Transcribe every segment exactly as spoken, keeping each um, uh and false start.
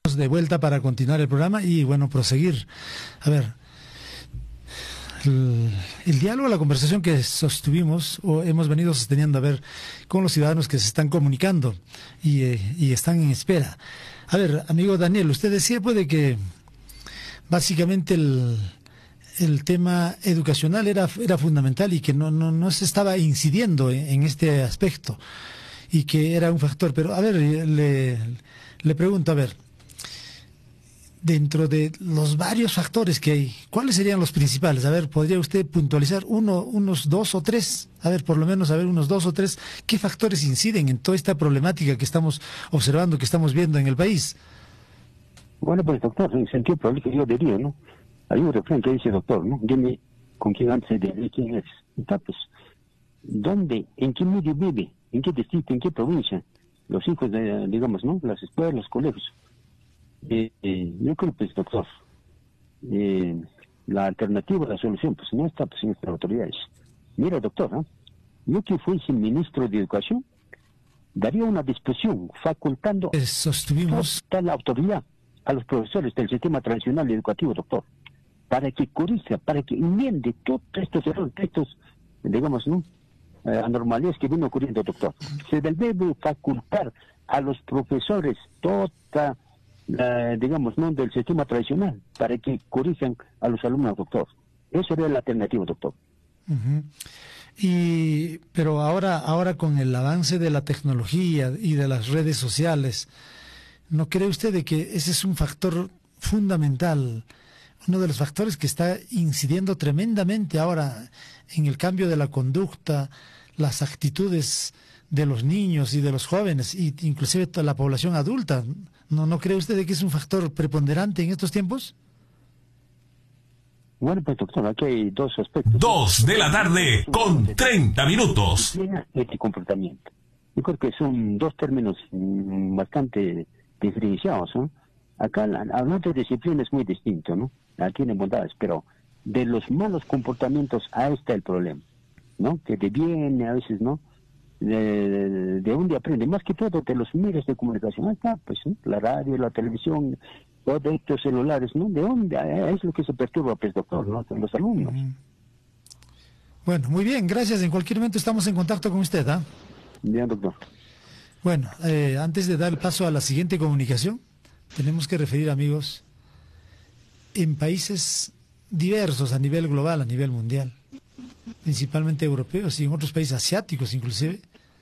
De vuelta para continuar el programa y, bueno, proseguir. A ver, el, el diálogo, la conversación que sostuvimos o hemos venido sosteniendo, a ver, con los ciudadanos que se están comunicando y, eh, y están en espera. A ver, amigo Daniel, usted decía, puede que básicamente el, el tema educacional era, era fundamental y que no, no, no se estaba incidiendo en, en este aspecto y que era un factor. Pero, a ver, le, le pregunto, a ver, dentro de los varios factores que hay, ¿cuáles serían los principales? A ver, ¿podría usted puntualizar uno, unos dos o tres? A ver, por lo menos, a ver, unos dos o tres. ¿Qué factores inciden en toda esta problemática que estamos observando, que estamos viendo en el país? Bueno, pues, doctor, en sentido prolijo yo diría, ¿no? Hay un refrán que dice, doctor, ¿no? Dime con quién antes de quién es. Está, pues, ¿dónde, en qué medio vive? ¿En qué distrito, en qué provincia? Los hijos de, digamos, ¿no? Las escuelas, los colegios. Eh, eh, yo creo, pues, doctor, eh, la alternativa, la solución, pues no está, pues, en estas autoridades. Mira, doctor, ¿eh? yo que fuese ministro de Educación, daría una disposición facultando Eh, sostuvimos toda la autoridad a los profesores del sistema tradicional educativo, doctor, para que corrija, para que enmiende todos estos errores, estos, digamos, ¿no? Eh, anormalidades que vienen ocurriendo, doctor. Se debe facultar a los profesores toda La, digamos, ¿no? del sistema tradicional, para que corrijan a los alumnos, doctor. Eso sería la alternativa, doctor. Uh-huh. Y, pero ahora, ahora con el avance de la tecnología y de las redes sociales, ¿no cree usted de que ese es un factor fundamental, uno de los factores que está incidiendo tremendamente ahora en el cambio de la conducta, las actitudes de los niños y de los jóvenes, y inclusive toda la población adulta? ¿No, no cree usted de que es un factor preponderante en estos tiempos? Bueno, pues, doctor, aquí hay dos aspectos. Dos de la tarde con treinta minutos. Este comportamiento. Yo creo que son dos términos mmm, bastante diferenciados, ¿no? Acá hablar de disciplina es muy distinto, ¿no? Aquí tiene bondades, pero de los malos comportamientos, ahí está el problema, ¿no? Que deviene a veces, ¿no? De, de, de dónde aprende, más que todo de los medios de comunicación. Acá, pues, ¿no? La radio, la televisión, todos estos celulares, ¿no? ¿De dónde? Es lo que se perturba, pues, doctor, ¿no? Los alumnos. Mm. Bueno, muy bien, gracias. En cualquier momento estamos en contacto con usted, ¿ah? Bien, doctor. Bueno, eh, antes de dar el paso a la siguiente comunicación, tenemos que referir, amigos, en países diversos a nivel global, a nivel mundial, principalmente europeos y en otros países asiáticos inclusive,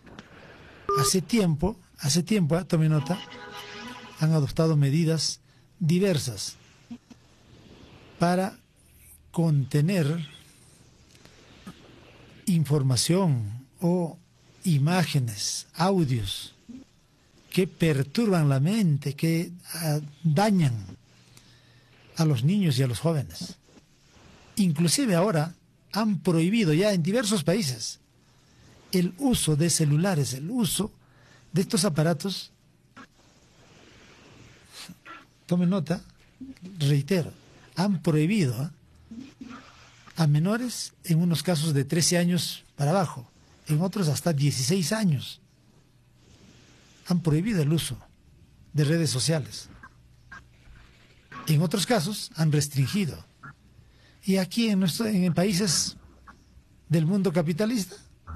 hace tiempo, hace tiempo, ¿eh? Tome nota, han adoptado medidas diversas para contener información o imágenes, audios que perturban la mente, que uh, dañan a los niños y a los jóvenes. Inclusive ahora han prohibido ya en diversos países el uso de celulares, el uso de estos aparatos. Tome nota, reitero, han prohibido ¿eh? a menores en unos casos de trece años para abajo, en otros hasta dieciséis años. Han prohibido el uso de redes sociales. En otros casos han restringido. Y aquí en, nuestro, en países del mundo capitalista,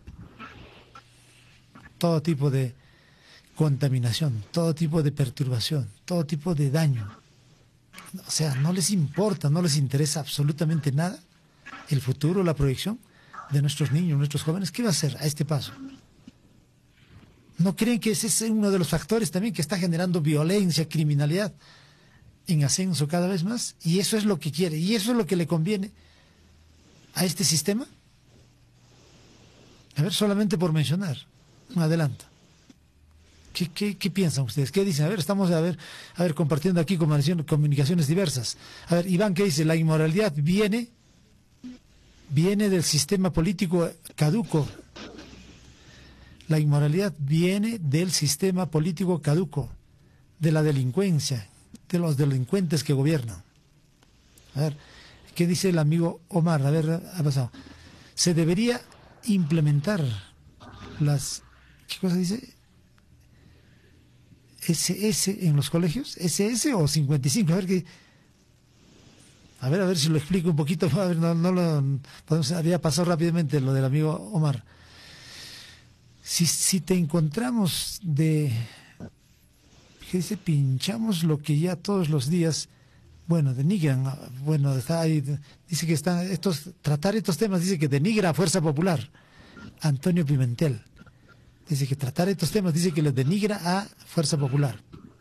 todo tipo de contaminación, todo tipo de perturbación, todo tipo de daño. O sea, no les importa, no les interesa absolutamente nada el futuro, la proyección de nuestros niños, nuestros jóvenes. ¿Qué va a hacer a este paso? ¿No creen que ese es uno de los factores también que está generando violencia, criminalidad en ascenso cada vez más? Y eso es lo que quiere, y eso es lo que le conviene a este sistema. A ver, solamente por mencionar, adelante. ¿Qué, qué, qué piensan ustedes? ¿Qué dicen? A ver, estamos a ver, a ver compartiendo aquí comunicaciones diversas. A ver, Iván, ¿qué dice? La inmoralidad viene, viene del sistema político caduco. La inmoralidad viene del sistema político caduco, de la delincuencia, de los delincuentes que gobiernan. A ver, ¿qué dice el amigo Omar? A ver, ha pasado. Se debería implementar las... ¿Qué cosa dice? ese ese en los colegios? ¿ese ese o cincuenta y cinco? A ver qué... A ver, a ver si lo explico un poquito. A ver, no, no lo... Podemos, había pasado rápidamente lo del amigo Omar. Si, si te encontramos de... ¿Qué dice? Pinchamos lo que ya todos los días... Bueno, denigran, bueno, está ahí, dice que está, estos, tratar estos temas, dice que denigra a Fuerza Popular, Antonio Pimentel, dice que tratar estos temas, dice que les denigra a Fuerza Popular.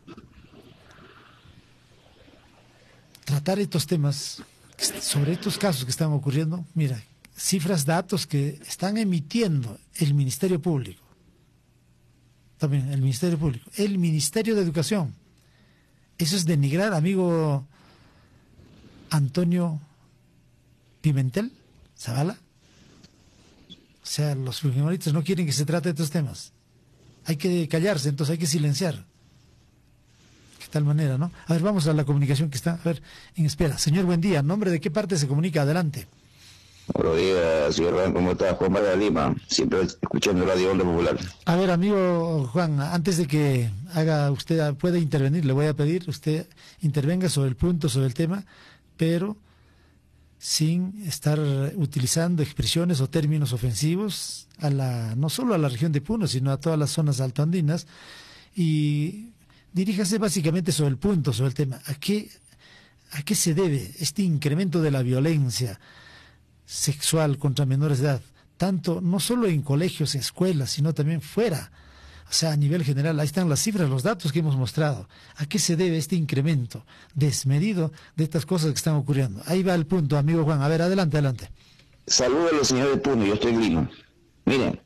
Tratar estos temas, sobre estos casos que están ocurriendo, mira, cifras, datos que están emitiendo el Ministerio Público, también el Ministerio Público, el Ministerio de Educación, eso es denigrar, amigo Antonio Pimentel, Zavala. O sea, los fujimoristas no quieren que se trate de estos temas. Hay que callarse, entonces hay que silenciar. De tal manera, ¿no? A ver, vamos a la comunicación que está, a ver, en espera. Señor, buen día. ¿Nombre de qué parte se comunica? Adelante. Buenos días, señor Juan, ¿cómo está? Juan María Lima, siempre escuchando Radio Onda Popular. A ver, amigo Juan, antes de que haga usted, pueda intervenir, le voy a pedir, usted intervenga sobre el punto, sobre el tema, pero sin estar utilizando expresiones o términos ofensivos a la, no solo a la región de Puno, sino a todas las zonas altoandinas, y diríjase básicamente sobre el punto, sobre el tema. ¿A qué, a qué se debe este incremento de la violencia sexual contra menores de edad? Tanto, no solo en colegios, escuelas, sino también fuera. O sea, a nivel general, ahí están las cifras, los datos que hemos mostrado. ¿A qué se debe este incremento desmedido de estas cosas que están ocurriendo? Ahí va el punto, amigo Juan. A ver, adelante, adelante. Saludos a los señores de Puno, yo estoy en Lima. Miren.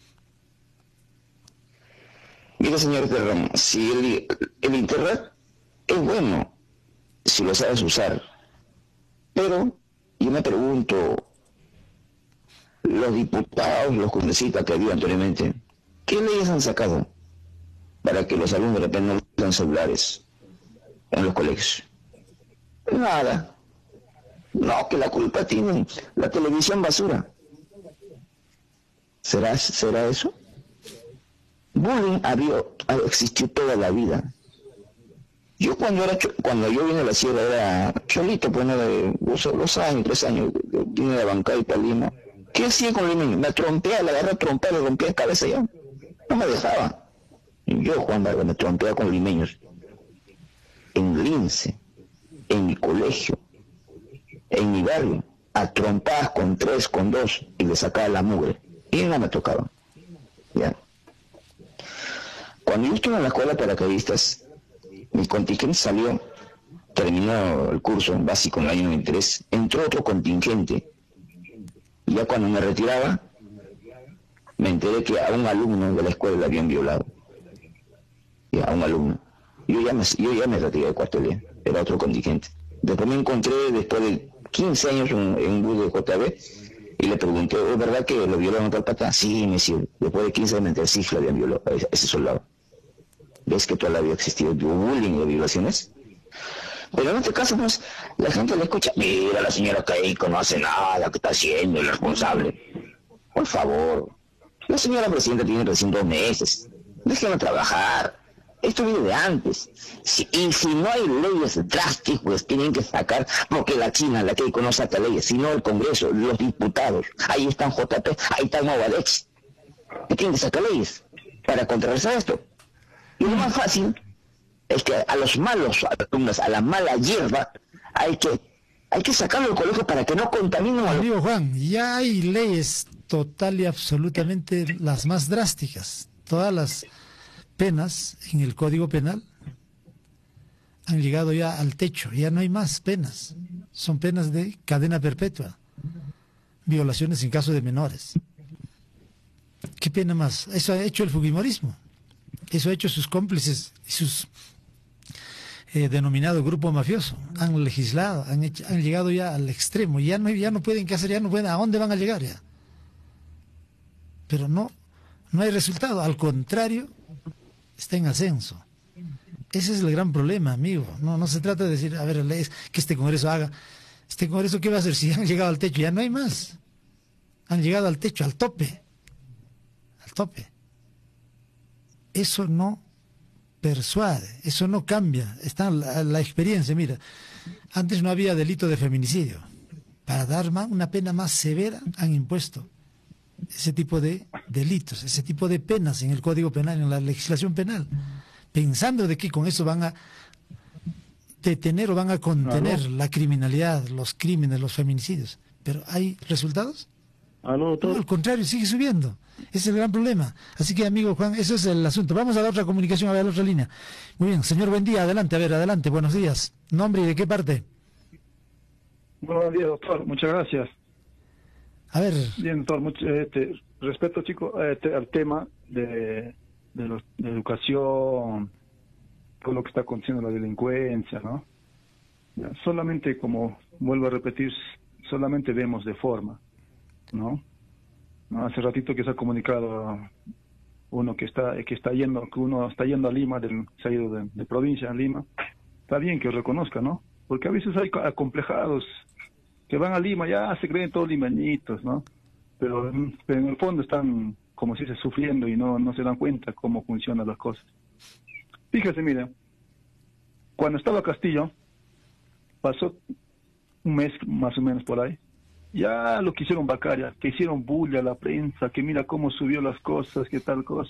Mire, señor Terrón, si el, el Internet es bueno, si lo sabes usar. Pero yo me pregunto, los diputados, los congresistas que había anteriormente, ¿qué leyes han sacado para que los alumnos de repente no usen celulares en los colegios? Nada. No, que la culpa tiene la televisión basura. ¿Será, será eso? Bullying había, existió toda la vida. Yo cuando era cuando yo vine a la sierra era cholito, pues no de dos, dos años, tres años, vine de Bancay para Lima. ¿Qué hacía con Lima? Me trompea, la agarré a trompea, le rompía la cabeza ya. No me dejaba. Y yo, Juan Vargas, me trompeaba con limeños. En Lince, en mi colegio, en mi barrio, a trompadas con tres, con dos, y le sacaba la mugre. Y no me tocaba. ¿Ya? Cuando yo estuve en la escuela de paracaidistas, mi contingente salió, terminó el curso básico en el año noventa y tres, entró otro contingente. Y ya cuando me retiraba, me enteré que a un alumno de la escuela le habían violado. Y a un alumno. Yo ya me, yo ya me retiré de cuarto día, era otro contingente. Después me encontré, después de quince años, en, en un bus de J B, y le pregunté, ¿es verdad que lo violaron a tal pata? Sí, me decía. Después de quince años me enteré, sí, lo habían violado a ese soldado. ¿Ves que toda la vida existido bullying o violaciones? Pero en este caso, pues, la gente le escucha, mira, la señora Keiko no hace nada, ¿qué está haciendo? El responsable. Por favor, la señora presidenta tiene recién dos meses. Déjenla trabajar. Esto viene de antes. Si, y si no hay leyes drásticas, pues tienen que sacar, porque la China, la Keiko no saca leyes, sino el Congreso, los diputados. Ahí están J P, ahí está Novadex. Que tienen que sacar leyes para contrarrestar esto. Y lo más fácil es que a los malos alumnos, a la mala hierba, hay que hay que sacarlo del colegio para que no contaminen a los... Amigo Juan, ya hay leyes total y absolutamente las más drásticas. Todas las penas en el Código Penal han llegado ya al techo, ya no hay más penas. Son penas de cadena perpetua, violaciones en caso de menores. ¿Qué pena más? Eso ha hecho el fujimorismo. Eso ha hecho sus cómplices y sus eh, denominados grupos mafiosos. Han legislado, han, hecho, han llegado ya al extremo. Ya no, ya no pueden qué hacer, ya no pueden. ¿A dónde van a llegar ya? Pero no, no hay resultado. Al contrario, está en ascenso. Ese es el gran problema, amigo. No, no se trata de decir, a ver, que este Congreso haga. Este Congreso, ¿qué va a hacer? Si han llegado al techo, ya no hay más. Han llegado al techo, al tope. Al tope. Eso no persuade, eso no cambia, está la, la experiencia. Mira, antes no había delito de feminicidio, para dar más, una pena más severa han impuesto ese tipo de delitos, ese tipo de penas en el Código Penal, en la legislación penal, pensando de que con eso van a detener o van a contener ¿Aló? la criminalidad, los crímenes, los feminicidios. Pero ¿hay resultados? ¿Aló, No, al contrario, sigue subiendo. Ese es el gran problema. Así que, amigo Juan, eso es el asunto. Vamos a la otra comunicación, a ver, a la otra línea. Muy bien, señor, buen día, adelante, a ver, adelante, buenos días. ¿Nombre y de qué parte? Buenos días, doctor, muchas gracias. A ver. Bien, doctor, mucho, este, respecto, chico, este, al tema de, de, los, de educación, todo lo que está aconteciendo, la delincuencia, ¿no? Ya, solamente, como vuelvo a repetir, solamente vemos de forma, ¿no? ¿No? Hace ratito que se ha comunicado uno que está que está yendo que uno está yendo a Lima, del, se ha ido de, de provincia a Lima. Está bien que reconozca, ¿no? Porque a veces hay acomplejados que van a Lima, ya se creen todos limeñitos, ¿no? Pero, pero en el fondo están, como si se sufriendo y no, no se dan cuenta cómo funcionan las cosas. Fíjese, mire, cuando estaba Castillo, pasó un mes más o menos por ahí, ya lo que hicieron Bacaria, que hicieron bulla a la prensa, que mira cómo subió las cosas, que tal cosa.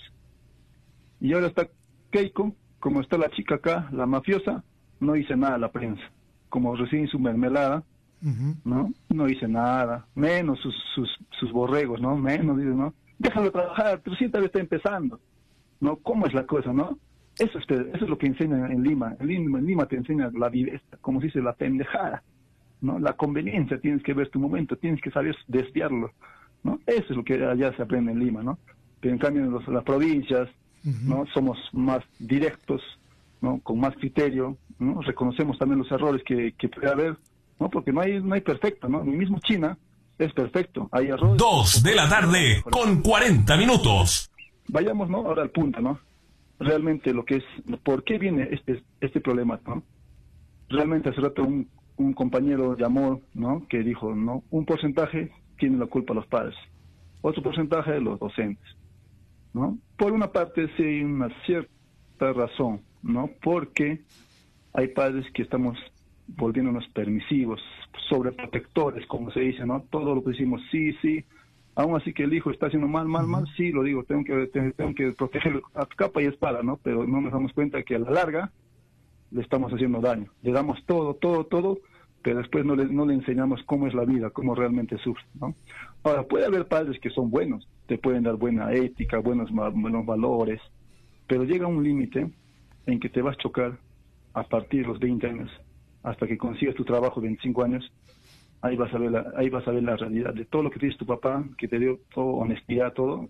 Y ahora está Keiko, como está la chica acá, la mafiosa, no dice nada a la prensa. Como recién su mermelada, uh-huh. ¿no? No dice nada, menos sus, sus, sus borregos, ¿no? Menos, dice, ¿no? Déjalo trabajar, trescientas veces está empezando, ¿no? ¿Cómo es la cosa, no? Eso es, eso es lo que enseñan en Lima. En Lima, en Lima te enseña la viveza, como se dice, la pendejada, ¿no? La conveniencia, tienes que ver tu momento, tienes que saber desviarlo, ¿no? Eso es lo que allá se aprende en Lima, ¿no? Pero en cambio en los, las provincias, uh-huh. ¿no? Somos más directos, ¿no? Con más criterio, ¿no? Reconocemos también los errores que, que puede haber, ¿no? Porque no hay, no hay perfecto, ¿no? Ni mismo China es perfecto, hay errores. Dos de la tarde con cuarenta minutos. Vayamos, ¿no? Ahora al punto, ¿no? Realmente lo que es, ¿por qué viene este, este problema, ¿no? Realmente hace rato un un compañero llamó, ¿no? Que dijo, ¿no? Un porcentaje tiene la culpa los padres, otro porcentaje los docentes, ¿no? Por una parte sí hay una cierta razón, ¿no? Porque hay padres que estamos volviéndonos permisivos, sobreprotectores, como se dice, ¿no? Todo lo que decimos, sí, sí, aún así que el hijo está haciendo mal, mal, mal, sí, lo digo, tengo que, tengo que protegerlo a capa y espada, ¿no? Pero no nos damos cuenta que a la larga le estamos haciendo daño, le damos todo, todo, todo, pero después no le, no le enseñamos cómo es la vida, cómo realmente sufre, ¿no? Ahora, puede haber padres que son buenos, te pueden dar buena ética, buenos, buenos valores, pero llega un límite en que te vas a chocar a partir de los veinte años, hasta que consigas tu trabajo de veinticinco años, ahí vas a ver la, ahí vas a ver la realidad de todo lo que te dice tu papá, que te dio todo, honestidad, todo,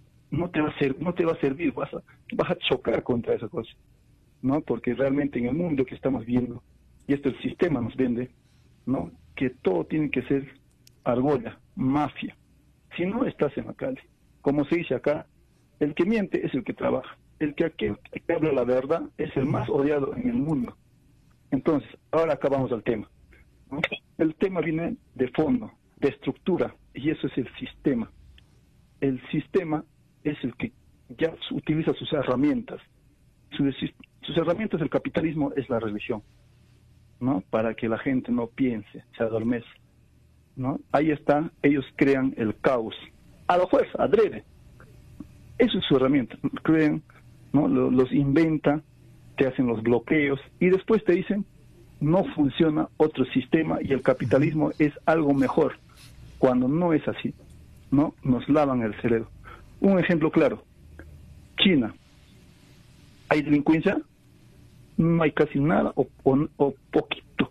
no te va a ser, no te va a servir, vas a, vas a chocar contra esa cosa, ¿no? Porque realmente en el mundo que estamos viendo, y esto el sistema nos vende, ¿no? Que todo tiene que ser argolla, mafia. Si no estás en la calle, como se dice acá, el que miente es el que trabaja, el que, aquel que habla la verdad es el más odiado en el mundo. Entonces, ahora acá vamos al tema, ¿no? El tema viene de fondo, de estructura, y eso es el sistema. El sistema es el que ya utiliza sus herramientas. Sus, sus herramientas del capitalismo es la religión, ¿no? Para que la gente no piense, se adormece, ¿no? Ahí está, ellos crean el caos, a la fuerza, adrede. Eso es su herramienta, crean, ¿no? Los, los inventan, te hacen los bloqueos, y después te dicen, no funciona otro sistema, y el capitalismo es algo mejor, cuando no es así, ¿no? Nos lavan el cerebro. Un ejemplo claro, China. ¿Hay delincuencia? No hay casi nada o, o, o poquito.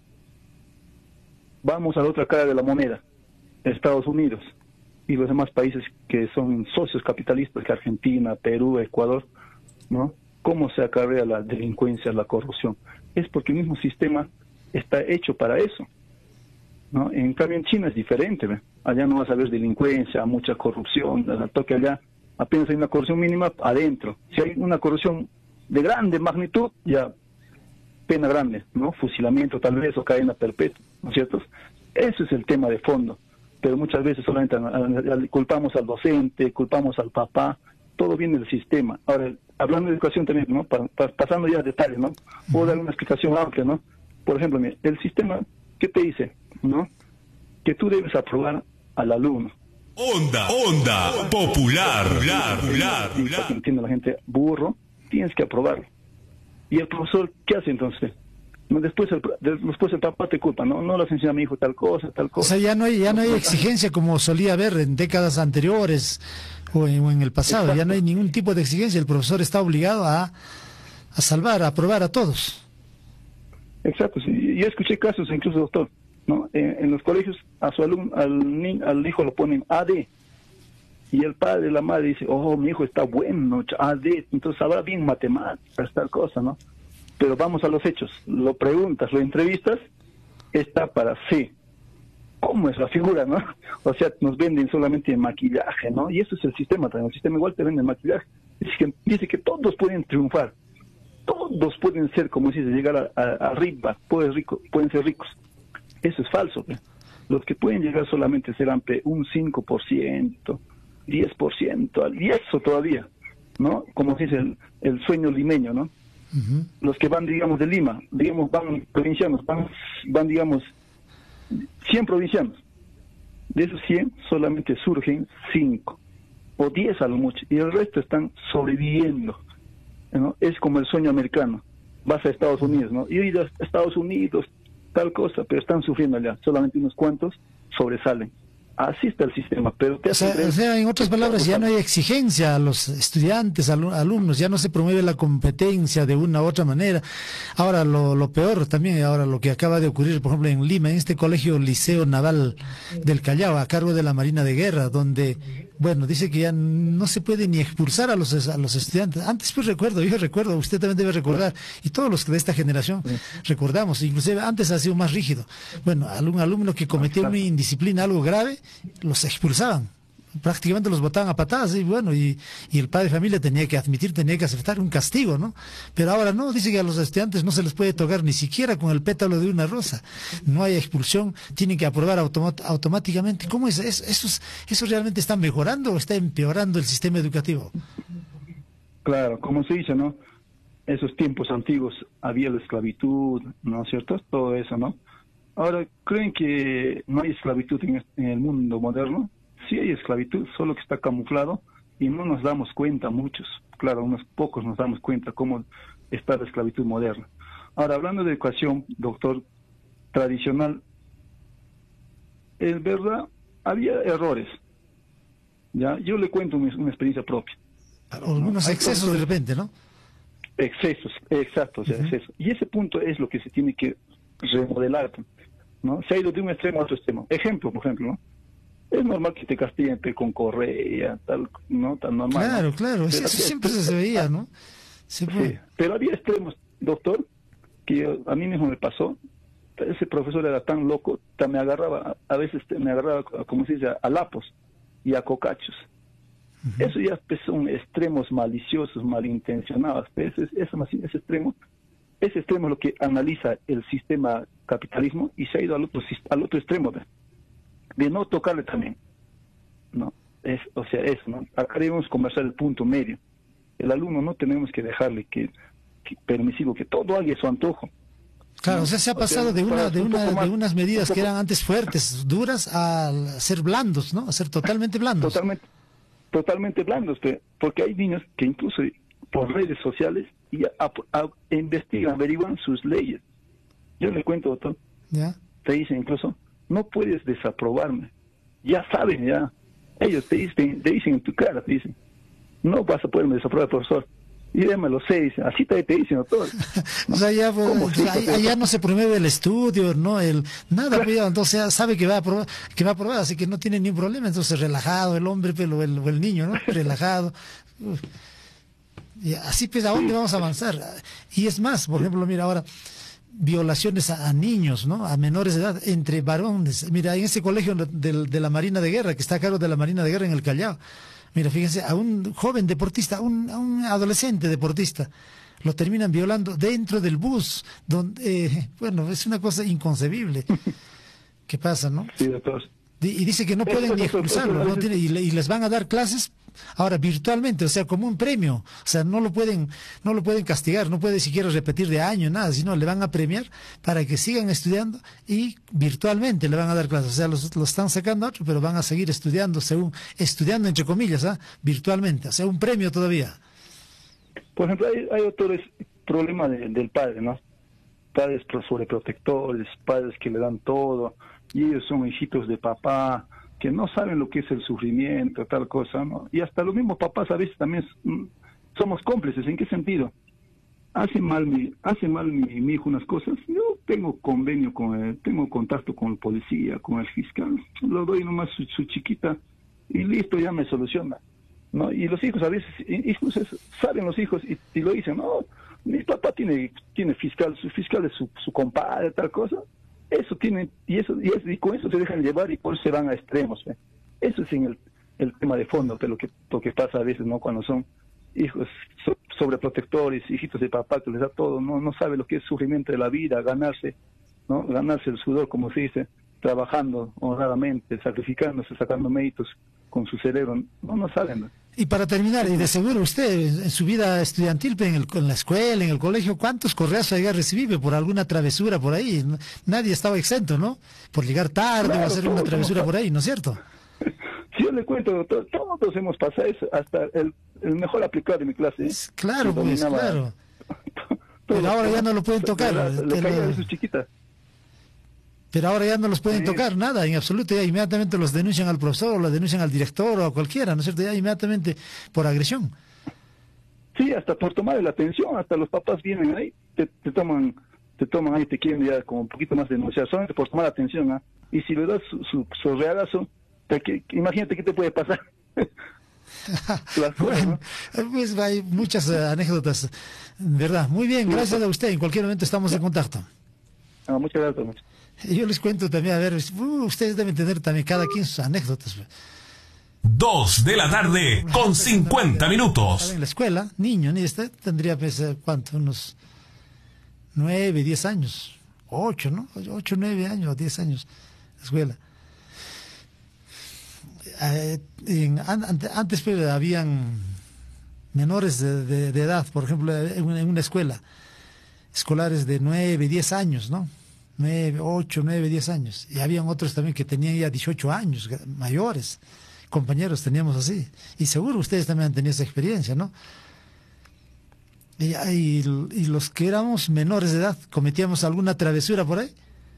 Vamos a la otra cara de la moneda, Estados Unidos y los demás países que son socios capitalistas, que Argentina, Perú, Ecuador, ¿no? ¿Cómo se acarrea la delincuencia, la corrupción? Es porque el mismo sistema está hecho para eso, ¿no? En cambio en China es diferente, ¿ve? Allá no vas a ver delincuencia, mucha corrupción, al toque allá apenas hay una corrupción mínima adentro. Si hay una corrupción de grande magnitud, ya pena grande, ¿no? Fusilamiento tal vez o cadena perpetua, ¿no es cierto? Ese es el tema de fondo, pero muchas veces solamente culpamos al docente, culpamos al papá, todo viene del sistema. Ahora, hablando de educación también, ¿no? Pa, pa, pasando ya a detalles, ¿no? Puedo dar una explicación amplia, ¿no? Por ejemplo, mira, el sistema, ¿qué te dice? ¿No? Que tú debes aprobar al alumno. Onda, onda, popular, popular, popular, popular. Entiende la gente, burro, tienes que aprobarlo. Y el profesor, ¿qué hace entonces? No, después el, después el papá te culpa, no, no le enseña a mi hijo tal cosa, tal cosa. O sea, ya no hay, ya no hay exigencia como solía haber en décadas anteriores o en, o en el pasado. Exacto. Ya no hay ningún tipo de exigencia. El profesor está obligado a, a salvar, a aprobar a todos. Exacto, sí. Yo escuché casos, incluso, doctor, ¿no? En, en los colegios a su alumno, al, niño, al hijo lo ponen A D. Y el padre, la madre dice, oh, mi hijo está bueno, A D, entonces sabrá bien matemáticas, tal cosa, ¿no? Pero vamos a los hechos, lo preguntas, lo entrevistas, está para C. ¿Cómo es la figura, no? O sea, nos venden solamente maquillaje, ¿no? Y eso es el sistema también, el sistema igual te vende maquillaje. Dice que, dice que todos pueden triunfar, todos pueden ser, como dices, llegar a, a, a arriba, pueden, rico, pueden ser ricos. Eso es falso, ¿eh? Los que pueden llegar solamente serán pe, un cinco por ciento, diez por ciento, y eso todavía, ¿no? Como se dice el, el sueño limeño, ¿no? Uh-huh. Los que van, digamos, de Lima, digamos, van provincianos, van, van, digamos, cien provincianos. De esos cien solamente surgen cinco o diez a lo mucho, y el resto están sobreviviendo, ¿no? Es como el sueño americano. Vas a Estados Unidos, ¿no? Y ir a Estados Unidos, tal cosa, pero están sufriendo allá. Solamente unos cuantos sobresalen. Así está el sistema, pero te o, sea, o sea, en otras palabras, ya no hay exigencia a los estudiantes, al, alumnos, ya no se promueve la competencia de una u otra manera. Ahora, lo, lo peor también, ahora lo que acaba de ocurrir, por ejemplo, en Lima, en este colegio Liceo Naval del Callao, a cargo de la Marina de Guerra, donde, bueno, dice que ya no se puede ni expulsar a los, a los estudiantes. Antes, pues recuerdo, yo recuerdo, usted también debe recordar, y todos los que de esta generación recordamos, inclusive antes ha sido más rígido. Bueno, algún alumno que cometió una indisciplina, algo grave, los expulsaban, prácticamente los botaban a patadas, y bueno, y, y el padre de familia tenía que admitir, tenía que aceptar un castigo, ¿no? Pero ahora no, dice que a los estudiantes no se les puede tocar ni siquiera con el pétalo de una rosa, no hay expulsión, tienen que aprobar automat automáticamente. ¿Cómo es eso? ¿Eso, ¿Eso realmente está mejorando o está empeorando el sistema educativo? Claro, como se dice, ¿no? Esos tiempos antiguos había la esclavitud, ¿no es cierto? Todo eso, ¿no? Ahora, ¿creen que no hay esclavitud en, en el mundo moderno? Sí hay esclavitud, solo que está camuflado y no nos damos cuenta muchos. Claro, unos pocos nos damos cuenta cómo está la esclavitud moderna. Ahora, hablando de educación, doctor, tradicional, es verdad, había errores. Ya, yo le cuento una, una experiencia propia. Algunos excesos de repente, ¿no? Excesos, exacto, o sea, uh-huh. excesos. Y ese punto es lo que se tiene que remodelar, ¿no? Se ha ido de un extremo a otro extremo. Ejemplo, por ejemplo, ¿no? Es normal que te castiguen con correa, tal, ¿no? Tan normal. Claro, ¿no? claro, eso había, siempre se veía, ¿no? Sí, pero había extremos, doctor, que yo, a mí mismo me pasó. Ese profesor era tan loco, tan me agarraba, a veces me agarraba, como se dice, a lapos y a cocachos. Uh-huh. Eso ya pues, son extremos maliciosos, malintencionados. Ese, ese, ese extremo Ese extremo es lo que analiza el sistema capitalismo y se ha ido al otro, al otro extremo de, de no tocarle también, ¿no? Es, o sea, eso, ¿no? Acá debemos conversar el punto medio. El alumno no tenemos que dejarle que, que permisivo, que todo haga su antojo. Claro, ¿no? O sea, se ha pasado o sea, de una de una más, de unas medidas que eran antes fuertes, duras, a ser blandos, ¿no? A ser totalmente blandos. Totalmente, totalmente blandos, porque hay niños que incluso por redes sociales y a, a, a, investigan, averiguan sus leyes. Yo le cuento, doctor, ¿ya? Te dicen incluso, no puedes desaprobarme. Ya saben, ya. Ellos te dicen, te dicen en tu cara, te dicen, no vas a poderme desaprobar, profesor. Y ya me lo sé, dicen, así te, te dicen, doctor. ¿No? O sea, ya, pues, allá, allá no se promueve el estudio, no el nada, pues, entonces ya sabe que va a aprobar, que va a aprobar, así que no tiene ningún problema, entonces relajado el hombre, pero el, el niño, ¿no? Relajado. Uf. Y así pues, ¿a dónde vamos a avanzar? Y es más, por ejemplo, mira ahora, violaciones a, a niños, ¿no? A menores de edad, entre varones. Mira, en ese colegio de, de la Marina de Guerra, que está a cargo de la Marina de Guerra en el Callao, mira, fíjense, a un joven deportista, a un, a un adolescente deportista, lo terminan violando dentro del bus, donde, eh, bueno, es una cosa inconcebible. ¿Qué pasa, no? Sí, doctor. Y dice que no pueden ni expulsarlo, ¿no? Tiene, y, le, y les van a dar clases ahora virtualmente, o sea, como un premio. O sea, no lo pueden, no lo pueden castigar, no puede siquiera repetir de año, nada, sino le van a premiar para que sigan estudiando y virtualmente le van a dar clases. O sea, los, los están sacando a otro, pero van a seguir estudiando, según, estudiando entre comillas, ¿ah? Virtualmente, o sea, un premio todavía. Por ejemplo, hay, hay otro problema de, del padre, ¿no? Padres sobreprotectores, padres que le dan todo, y ellos son hijitos de papá, que no saben lo que es el sufrimiento, tal cosa, ¿no? Y hasta los mismos papás a veces también somos cómplices. ¿En qué sentido? Hace mal mi, hace mal mi, mi hijo unas cosas, yo tengo convenio con él, tengo contacto con el policía, con el fiscal, lo doy nomás su, su chiquita y listo, ya me soluciona, ¿no? Y los hijos a veces, incluso saben los hijos y, y lo dicen, no, mi papá tiene, tiene fiscal, su fiscal es su, su compadre, tal cosa. Eso tiene, y eso y, eso, y con eso se dejan llevar y por eso se van a extremos. ¿eh? Eso es en el, el tema de fondo, pero lo que, lo que pasa a veces, ¿no? Cuando son hijos so, sobreprotectores, hijitos de papá que les da todo, no no sabe lo que es sufrimiento de la vida, ganarse, ¿no? Ganarse el sudor, como se dice, trabajando honradamente, sacrificándose, sacando méritos con su cerebro, no, no saben. ¿no? Y para terminar, y de seguro usted en su vida estudiantil, en, el, en la escuela, en el colegio, ¿cuántos correos había recibido por alguna travesura por ahí? Nadie estaba exento, ¿no? Por llegar tarde claro, o hacer una travesura por ahí, ¿no es cierto? Si yo le cuento, doctor, todos hemos pasado eso, hasta el, el mejor aplicado de mi clase. ¿eh? Claro, pues, claro. Pero ahora ya no lo pueden tocar. Le caía de sus chiquitas. Pero ahora ya no los pueden sí. tocar, nada, en absoluto, ya inmediatamente los denuncian al profesor, o los denuncian al director, o a cualquiera, ¿no es cierto? Ya inmediatamente por agresión. Sí, hasta por tomar la atención, hasta los papás vienen ahí, te, te toman te toman ahí, te quieren ya como un poquito más denunciar, solamente por tomar atención, ¿ah? Y si le das su, su, su realazo, te, que, imagínate qué te puede pasar. Cosas, bueno, ¿no? Pues hay muchas uh, anécdotas, ¿verdad? Muy bien, gracias a usted, en cualquier momento estamos en contacto. Ah, muchas gracias. Muchas. Yo les cuento también, a ver, uh, ustedes deben tener también cada quien sus anécdotas. Dos de la tarde con cincuenta minutos. En la escuela, niño, ni este tendría, pues, ¿cuánto? Unos nueve, diez años. Ocho, ¿no? Ocho, nueve años, diez años. La escuela. Eh, en, an, antes pues, habían menores de, de, de edad, por ejemplo, en una, en una escuela. Escolares de nueve, diez años, ¿no? nueve, ocho, nueve, diez años. Y habían otros también que tenían ya dieciocho años, mayores. Compañeros teníamos así. Y seguro ustedes también han tenido esa experiencia, ¿no? Y, y, y los que éramos menores de edad, cometíamos alguna travesura por ahí.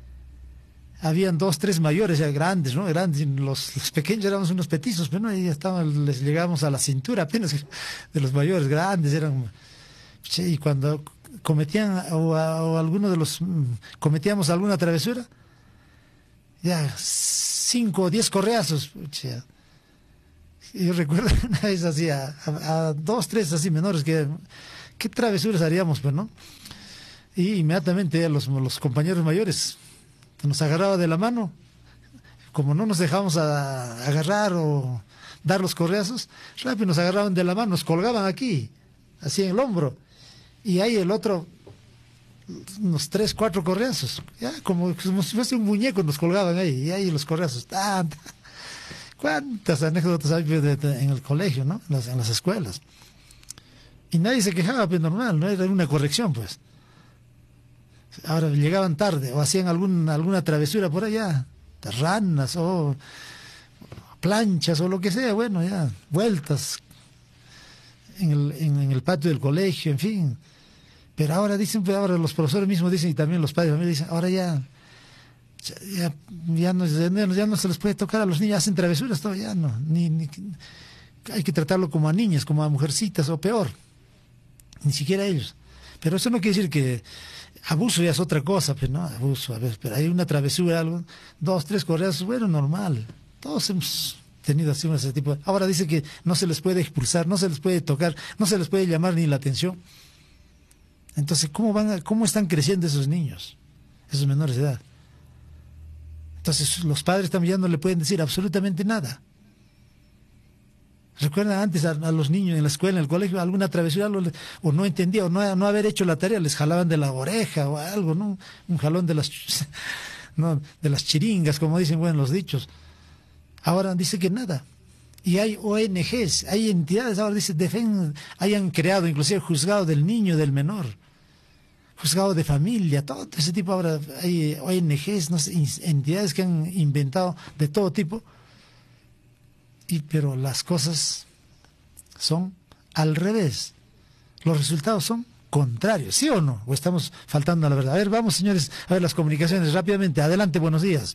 Habían dos, tres mayores ya grandes, ¿no? Grandes. Los, los pequeños éramos unos petizos, pero no, y ya estaban, les llegábamos a la cintura apenas de los mayores, grandes eran. Che, y cuando cometían o, o alguno de los cometíamos alguna travesura, ya cinco o diez correazos. Pucha. Yo recuerdo una vez así a, a, a dos, tres así menores que qué travesuras haríamos, pues, ¿no? Y inmediatamente los, los compañeros mayores nos agarraban de la mano, como no nos dejábamos a, a agarrar o dar los correazos, rápido nos agarraban de la mano, nos colgaban aquí, así en el hombro. Y ahí el otro, unos tres, cuatro correazos, ya como, como si fuese un muñeco nos colgaban ahí, y ahí los correazos. ¡Tan! ¿Cuántas anécdotas hay de, de, en el colegio, ¿no? En las, en las escuelas. Y nadie se quejaba, pues normal, no era una corrección, pues. Ahora llegaban tarde o hacían algún, alguna travesura por allá, ranas o planchas o lo que sea, bueno, ya, vueltas en el, en, en el patio del colegio, en fin. Pero ahora dicen, pues ahora los profesores mismos dicen, y también los padres dicen, ahora ya, ya, ya, no, ya no se les puede tocar a los niños, hacen travesuras, todo ya no, ni, ni, hay que tratarlo como a niñas, como a mujercitas, o peor, ni siquiera ellos. Pero eso no quiere decir que abuso ya es otra cosa, pues no, abuso, a ver, pero hay una travesura, algo, dos, tres correazos, bueno, normal, todos hemos tenido así ese tipo de... Ahora dice que no se les puede expulsar, no se les puede tocar, no se les puede llamar ni la atención. Entonces, ¿cómo van a, cómo están creciendo esos niños, esos menores de edad? Entonces, los padres también ya no le pueden decir absolutamente nada. ¿Recuerdan antes a, a los niños en la escuela, en el colegio, alguna travesura, algo, o no entendía, o no, no haber hecho la tarea, les jalaban de la oreja o algo, ¿no? Un jalón de las, no, de las chiringas, como dicen, bueno, los dichos. Ahora dice que nada. Y hay O N Ges, hay entidades, ahora dice, defen, hayan creado inclusive juzgado del niño, del menor, juzgado de familia, todo ese tipo. Ahora hay O N Ges, no sé, entidades que han inventado de todo tipo, y pero las cosas son al revés, los resultados son contrarios, ¿sí o no? ¿O estamos faltando a la verdad? A ver, vamos, señores, a ver las comunicaciones rápidamente. Adelante, buenos días.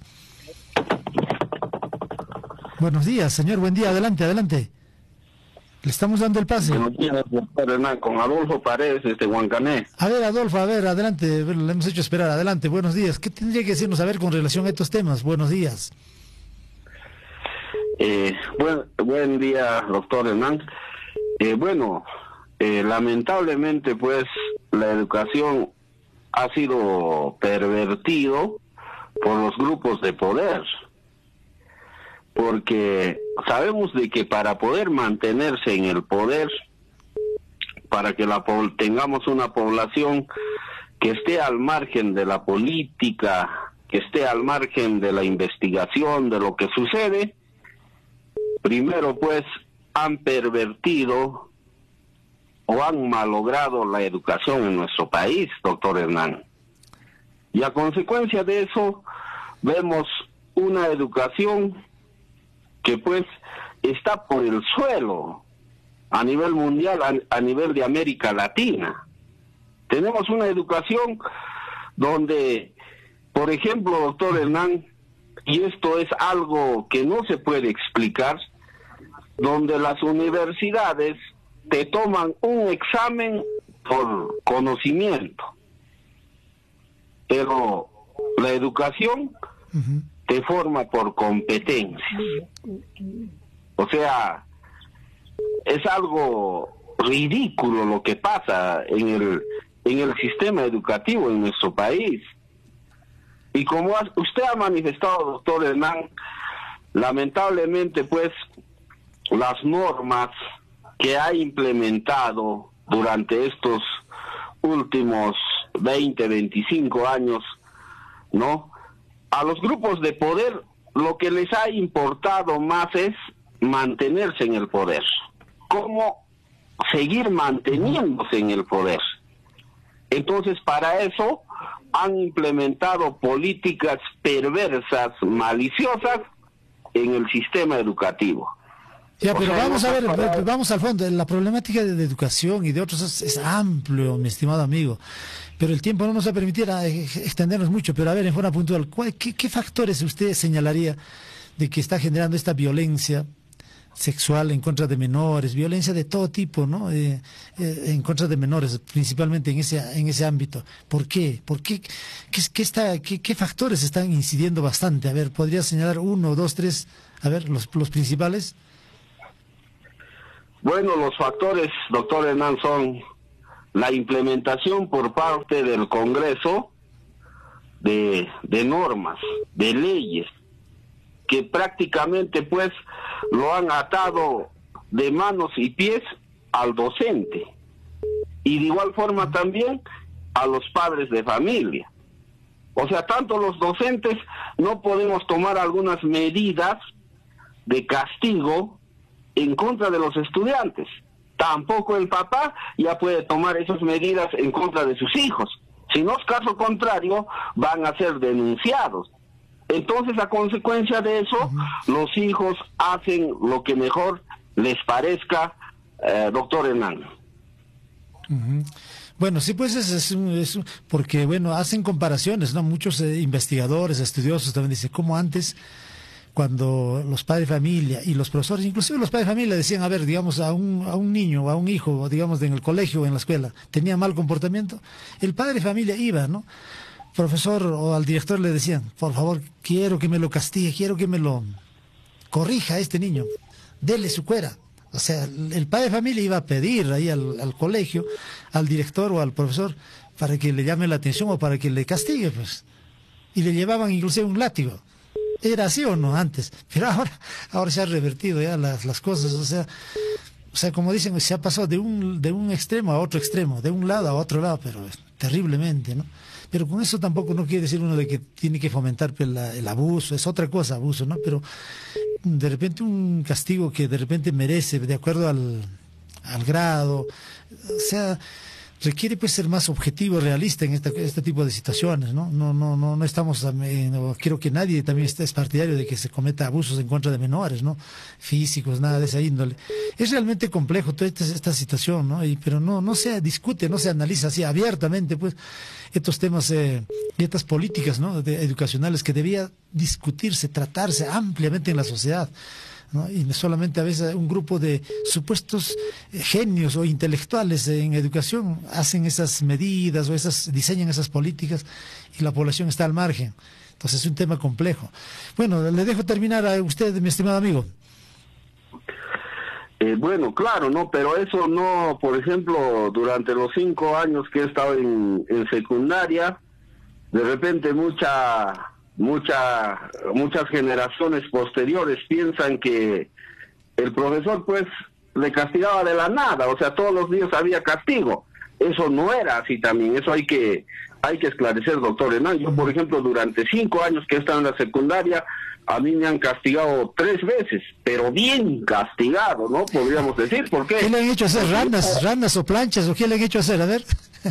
Buenos días, señor, buen día, adelante, adelante. Le estamos dando el pase. Buenos días, doctor Hernán, con Adolfo Paredes, desde Huancané. A ver, Adolfo, a ver, adelante, le hemos hecho esperar, adelante, buenos días. ¿Qué tendría que decirnos a ver con relación a estos temas? Buenos días. Eh, buen, buen día, doctor Hernán. Eh, bueno, eh, lamentablemente, pues, la educación ha sido pervertido por los grupos de poder. Porque sabemos de que para poder mantenerse en el poder, para que la tengamos una población que esté al margen de la política, que esté al margen de la investigación de lo que sucede, primero pues han pervertido o han malogrado la educación en nuestro país, doctor Hernán. Y a consecuencia de eso, vemos una educación que pues está por el suelo a nivel mundial, a, a nivel de América Latina. Tenemos una educación donde, por ejemplo, doctor Hernán, y esto es algo que no se puede explicar, donde las universidades te toman un examen por conocimiento, pero la educación uh-huh. te forma por competencias. O sea, es algo ridículo lo que pasa en el en el sistema educativo en nuestro país. Y como ha, usted ha manifestado, doctor Hernán, lamentablemente pues las normas que ha implementado durante estos últimos veinte, veinticinco años, ¿no? A los grupos de poder lo que les ha importado más es mantenerse en el poder. ¿Cómo seguir manteniéndose en el poder? Entonces, para eso han implementado políticas perversas, maliciosas en el sistema educativo. Ya, pero vamos a ver, vamos al fondo. La problemática de, de educación y de otros es, es amplio, mi estimado amigo. Pero el tiempo no nos va a permitir extendernos mucho. Pero a ver, en forma puntual, ¿qué, qué factores usted señalaría de que está generando esta violencia sexual en contra de menores, violencia de todo tipo, ¿no? Eh, eh, en contra de menores, principalmente en ese en ese ámbito. ¿Por qué? ¿Por qué? ¿Qué, qué, está, qué, qué factores están incidiendo bastante? A ver, ¿podría señalar uno, dos, tres? A ver, los, los principales. Bueno, los factores, doctor Hernán, son la implementación por parte del Congreso de, de normas, de leyes, que prácticamente pues lo han atado de manos y pies al docente, y de igual forma también a los padres de familia. O sea, tanto los docentes no podemos tomar algunas medidas de castigo en contra de los estudiantes. Tampoco el papá ya puede tomar esas medidas en contra de sus hijos. Si no es caso contrario, van a ser denunciados. Entonces, a consecuencia de eso, uh-huh. los hijos hacen lo que mejor les parezca, eh, doctor Hernán. Uh-huh. Bueno, sí, pues es, es, es porque, bueno, hacen comparaciones, ¿no? Muchos eh, investigadores, estudiosos también dicen, como antes, cuando los padres de familia y los profesores, inclusive los padres de familia decían, a ver, digamos, a un, a un niño o a un hijo, digamos, en el colegio o en la escuela, tenía mal comportamiento, el padre de familia iba, ¿no? Profesor o al director le decían, por favor, quiero que me lo castigue, quiero que me lo corrija a este niño, dele su cuera. O sea, el padre de familia iba a pedir ahí al, al colegio, al director o al profesor, para que le llame la atención o para que le castigue, pues. Y le llevaban inclusive un látigo. ¿Era así o no antes? Pero ahora, ahora se ha revertido ya las, las cosas, o sea, o sea, como dicen, se ha pasado de un, de un extremo a otro extremo, de un lado a otro lado, pero terriblemente, ¿no? Pero con eso tampoco no quiere decir uno de que tiene que fomentar el, el abuso, es otra cosa, abuso, ¿no? Pero de repente un castigo que de repente merece, de acuerdo al, al grado, o sea, requiere pues ser más objetivo, realista en esta, este tipo de situaciones, ¿no? No, no, no, no estamos, eh, no, quiero que nadie también esté es partidario de que se cometa abusos en contra de menores, ¿no? Físicos, nada de esa índole. Es realmente complejo toda esta, esta situación, ¿no? Y, pero no, no se discute, no se analiza así abiertamente, pues, estos temas eh, y estas políticas, ¿no? De, educacionales que debía discutirse, tratarse ampliamente en la sociedad, ¿no? Y solamente a veces un grupo de supuestos genios o intelectuales en educación hacen esas medidas o esas diseñan esas políticas y la población está al margen. Entonces es un tema complejo. Bueno, le dejo terminar a usted, mi estimado amigo. Eh, bueno, claro, no, pero eso no, por ejemplo, durante los cinco años que he estado en, en secundaria, de repente mucha mucha muchas generaciones posteriores piensan que el profesor pues le castigaba de la nada, o sea, todos los días había castigo. Eso no era así también, eso hay que hay que esclarecer, doctor Hernán. Yo, por ejemplo, durante cinco años que he estado en la secundaria, a mí me han castigado tres veces, pero bien castigado, ¿no? Podríamos decir, ¿por qué? ¿Qué le han hecho hacer? ¿Ranas, ranas o planchas? ¿O qué le han hecho hacer? A ver.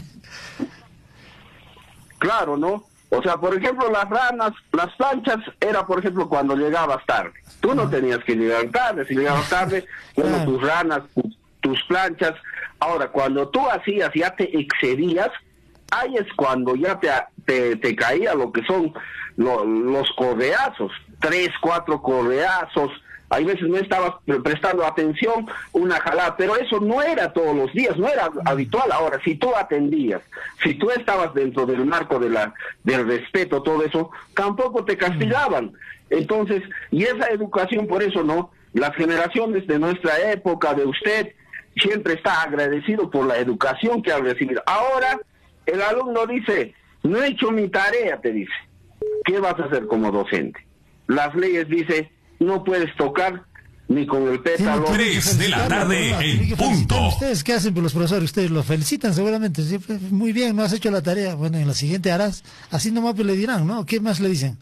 Claro, ¿no? O sea, por ejemplo, las ranas, las planchas, era, por ejemplo, cuando llegabas tarde. Tú no tenías que llegar tarde, si llegabas tarde, bueno, Claro. tus ranas, tu- tus planchas. Ahora, cuando tú hacías, ya te excedías, ahí es cuando ya te, te, te caía lo que son lo- los correazos, tres, cuatro correazos. Hay veces no estabas pre- prestando atención, una jalada, pero eso no era todos los días, no era habitual. Ahora, si tú atendías, si tú estabas dentro del marco de la del respeto, todo eso, tampoco te castigaban. Entonces, y esa educación, por eso, ¿no? Las generaciones de nuestra época, de usted, siempre está agradecido por la educación que ha recibido. Ahora, el alumno dice, no he hecho mi tarea, te dice. ¿Qué vas a hacer como docente? Las leyes dicen, no puedes tocar ni con el pétalo. Tienen que Tres de la felicitarlo, tarde ¿no? en Tienen que felicitar. punto. ¿Ustedes qué hacen por los profesores? Ustedes lo felicitan seguramente. Sí, pues, muy bien, no has hecho la tarea. Bueno, en la siguiente harás. Así nomás pues le dirán, ¿no? ¿Qué más le dicen?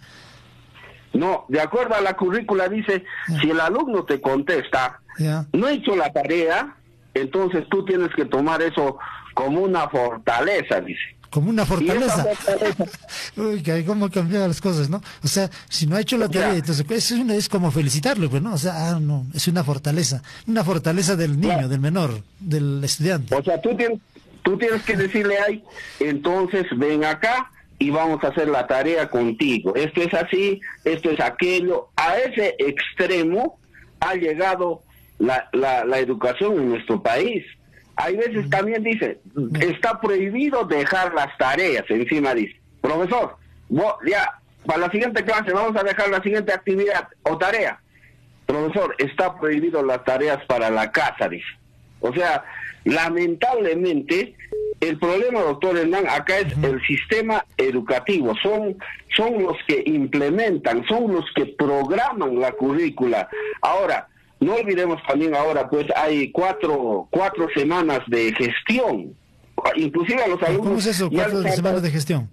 No, de acuerdo a la currícula dice, Ya. si el alumno te contesta, Ya. no he hecho la tarea, entonces tú tienes que tomar eso como una fortaleza, dice. Como una Y esa fortaleza. fortaleza, Uy, que cómo cambian las cosas, ¿no? O sea, si no ha hecho la O sea, tarea, entonces pues, es, una- es como felicitarlo, pues, ¿no? O sea, ah, no, es una fortaleza. Una fortaleza del niño, Claro. del menor, del estudiante. o sea, tú tienes, tú tienes que decirle ahí, entonces ven acá y vamos a hacer la tarea contigo. Esto es así, esto es aquello. A ese extremo ha llegado la, la, la educación en nuestro país. Hay veces también dice, está prohibido dejar las tareas, encima dice, profesor, vos, ya, para la siguiente clase vamos a dejar la siguiente actividad o tarea. Profesor, está prohibido las tareas para la casa, dice. O sea, lamentablemente, el problema, doctor Hernán, acá es el sistema educativo. Son, son los que implementan, son los que programan la currícula. Ahora, no olvidemos también ahora, pues hay cuatro, cuatro semanas de gestión. Inclusive a los alumnos... ¿Cómo es eso? ya ¿Cuatro les semanas de gestión?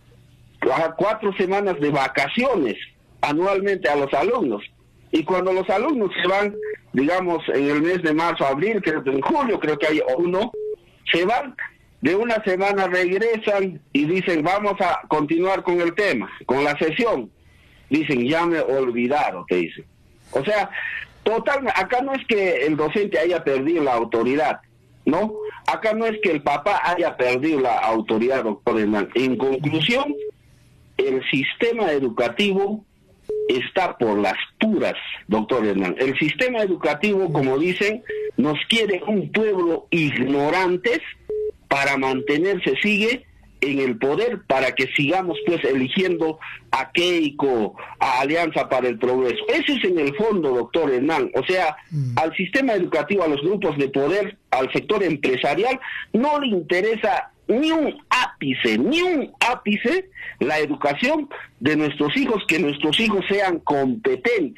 a cuatro semanas de vacaciones anualmente a los alumnos. Y cuando los alumnos se van, digamos, en el mes de marzo, abril, creo que en julio, creo que hay uno, se van, de una semana regresan y dicen, vamos a continuar con el tema, con la sesión. Dicen, ya me olvidaron, te dicen. O sea, total, acá no es que el docente haya perdido la autoridad, ¿no? Acá no es que el papá haya perdido la autoridad, doctor Hernán. En conclusión, el sistema educativo está por las puras, doctor Hernán. El sistema educativo, como dicen, nos quiere un pueblo ignorantes para mantenerse, sigue en el poder, para que sigamos pues eligiendo a Keiko, a Alianza para el Progreso. Ese es en el fondo, doctor Hernán. O sea, mm. al sistema educativo, a los grupos de poder, al sector empresarial, no le interesa ni un ápice, ni un ápice la educación de nuestros hijos, que nuestros hijos sean competentes.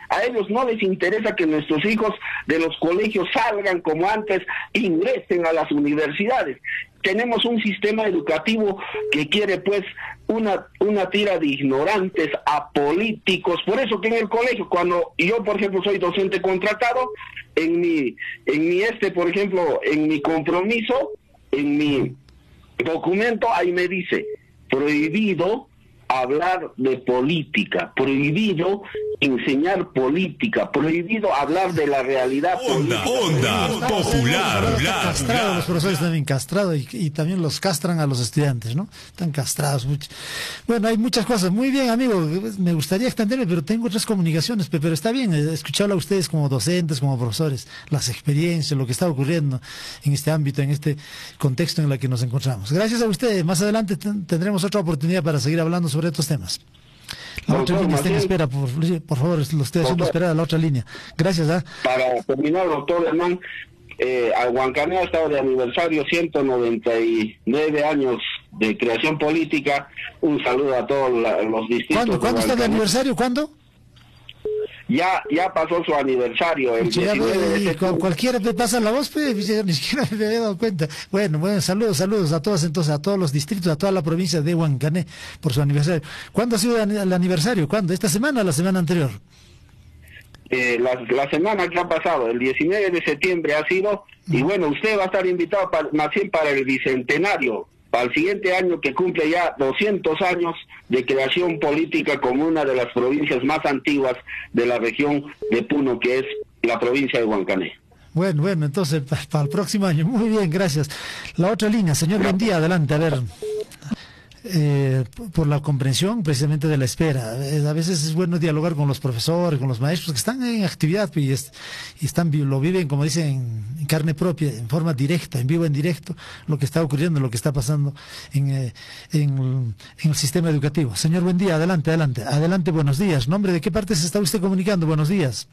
A ellos no les interesa que nuestros hijos de los colegios salgan como antes, ingresen a las universidades. Tenemos un sistema educativo que quiere pues una una tira de ignorantes, apolíticos. Por eso que en el colegio, cuando yo por ejemplo soy docente contratado, en mi en mi este por ejemplo en mi compromiso, en mi documento ahí me dice prohibido hablar de política, prohibido enseñar política, prohibido hablar de la realidad Onda, política. onda popular. Castrados, los profesores también castrados y, y también los castran a los estudiantes, ¿no? Están castrados. Mucho. Bueno, hay muchas cosas. Muy bien, amigo, me gustaría extenderme, pero tengo otras comunicaciones, pero está bien, escucharlo a ustedes como docentes, como profesores, las experiencias, lo que está ocurriendo en este ámbito, en este contexto en el que nos encontramos. Gracias a ustedes. Más adelante tendremos otra oportunidad para seguir hablando sobre estos temas. La otra línea está en espera, por, por favor, lo estoy haciendo esperar a la otra línea. Gracias. ¿eh? Para terminar, doctor Hernán, eh, Huancané ha estado de aniversario, ciento noventa y nueve años de creación política. Un saludo a todos la, los distritos. ¿Cuándo, ¿cuándo está de aniversario? ¿Cuándo? Ya ya pasó su aniversario, el ya, diecinueve de cual, cualquiera me pasa la voz, pues, ni siquiera me había dado cuenta. Bueno, bueno, saludos, saludos a todos, entonces, a todos los distritos, a toda la provincia de Huancané por su aniversario. ¿Cuándo ha sido el aniversario? ¿Cuándo? ¿Esta semana o la semana anterior? Eh, la, la semana que ha pasado, el diecinueve de septiembre ha sido, y bueno, usted va a estar invitado para, más bien para el bicentenario, para el siguiente año que cumple ya doscientos años de creación política como una de las provincias más antiguas de la región de Puno, que es la provincia de Huancané. Bueno, bueno, entonces para, para el próximo año. Muy bien, gracias. La otra línea, señor Buendía, adelante, a ver. Eh, por la comprensión precisamente de la espera. Eh, a veces es bueno dialogar con los profesores, con los maestros que están en actividad y, es, y están lo viven, como dicen, en carne propia, en forma directa, en vivo, en directo, lo que está ocurriendo, lo que está pasando en, eh, en, en el sistema educativo. Señor Buendía, adelante, adelante, adelante, buenos días. ¿Nombre de qué parte se está usted comunicando? Buenos días.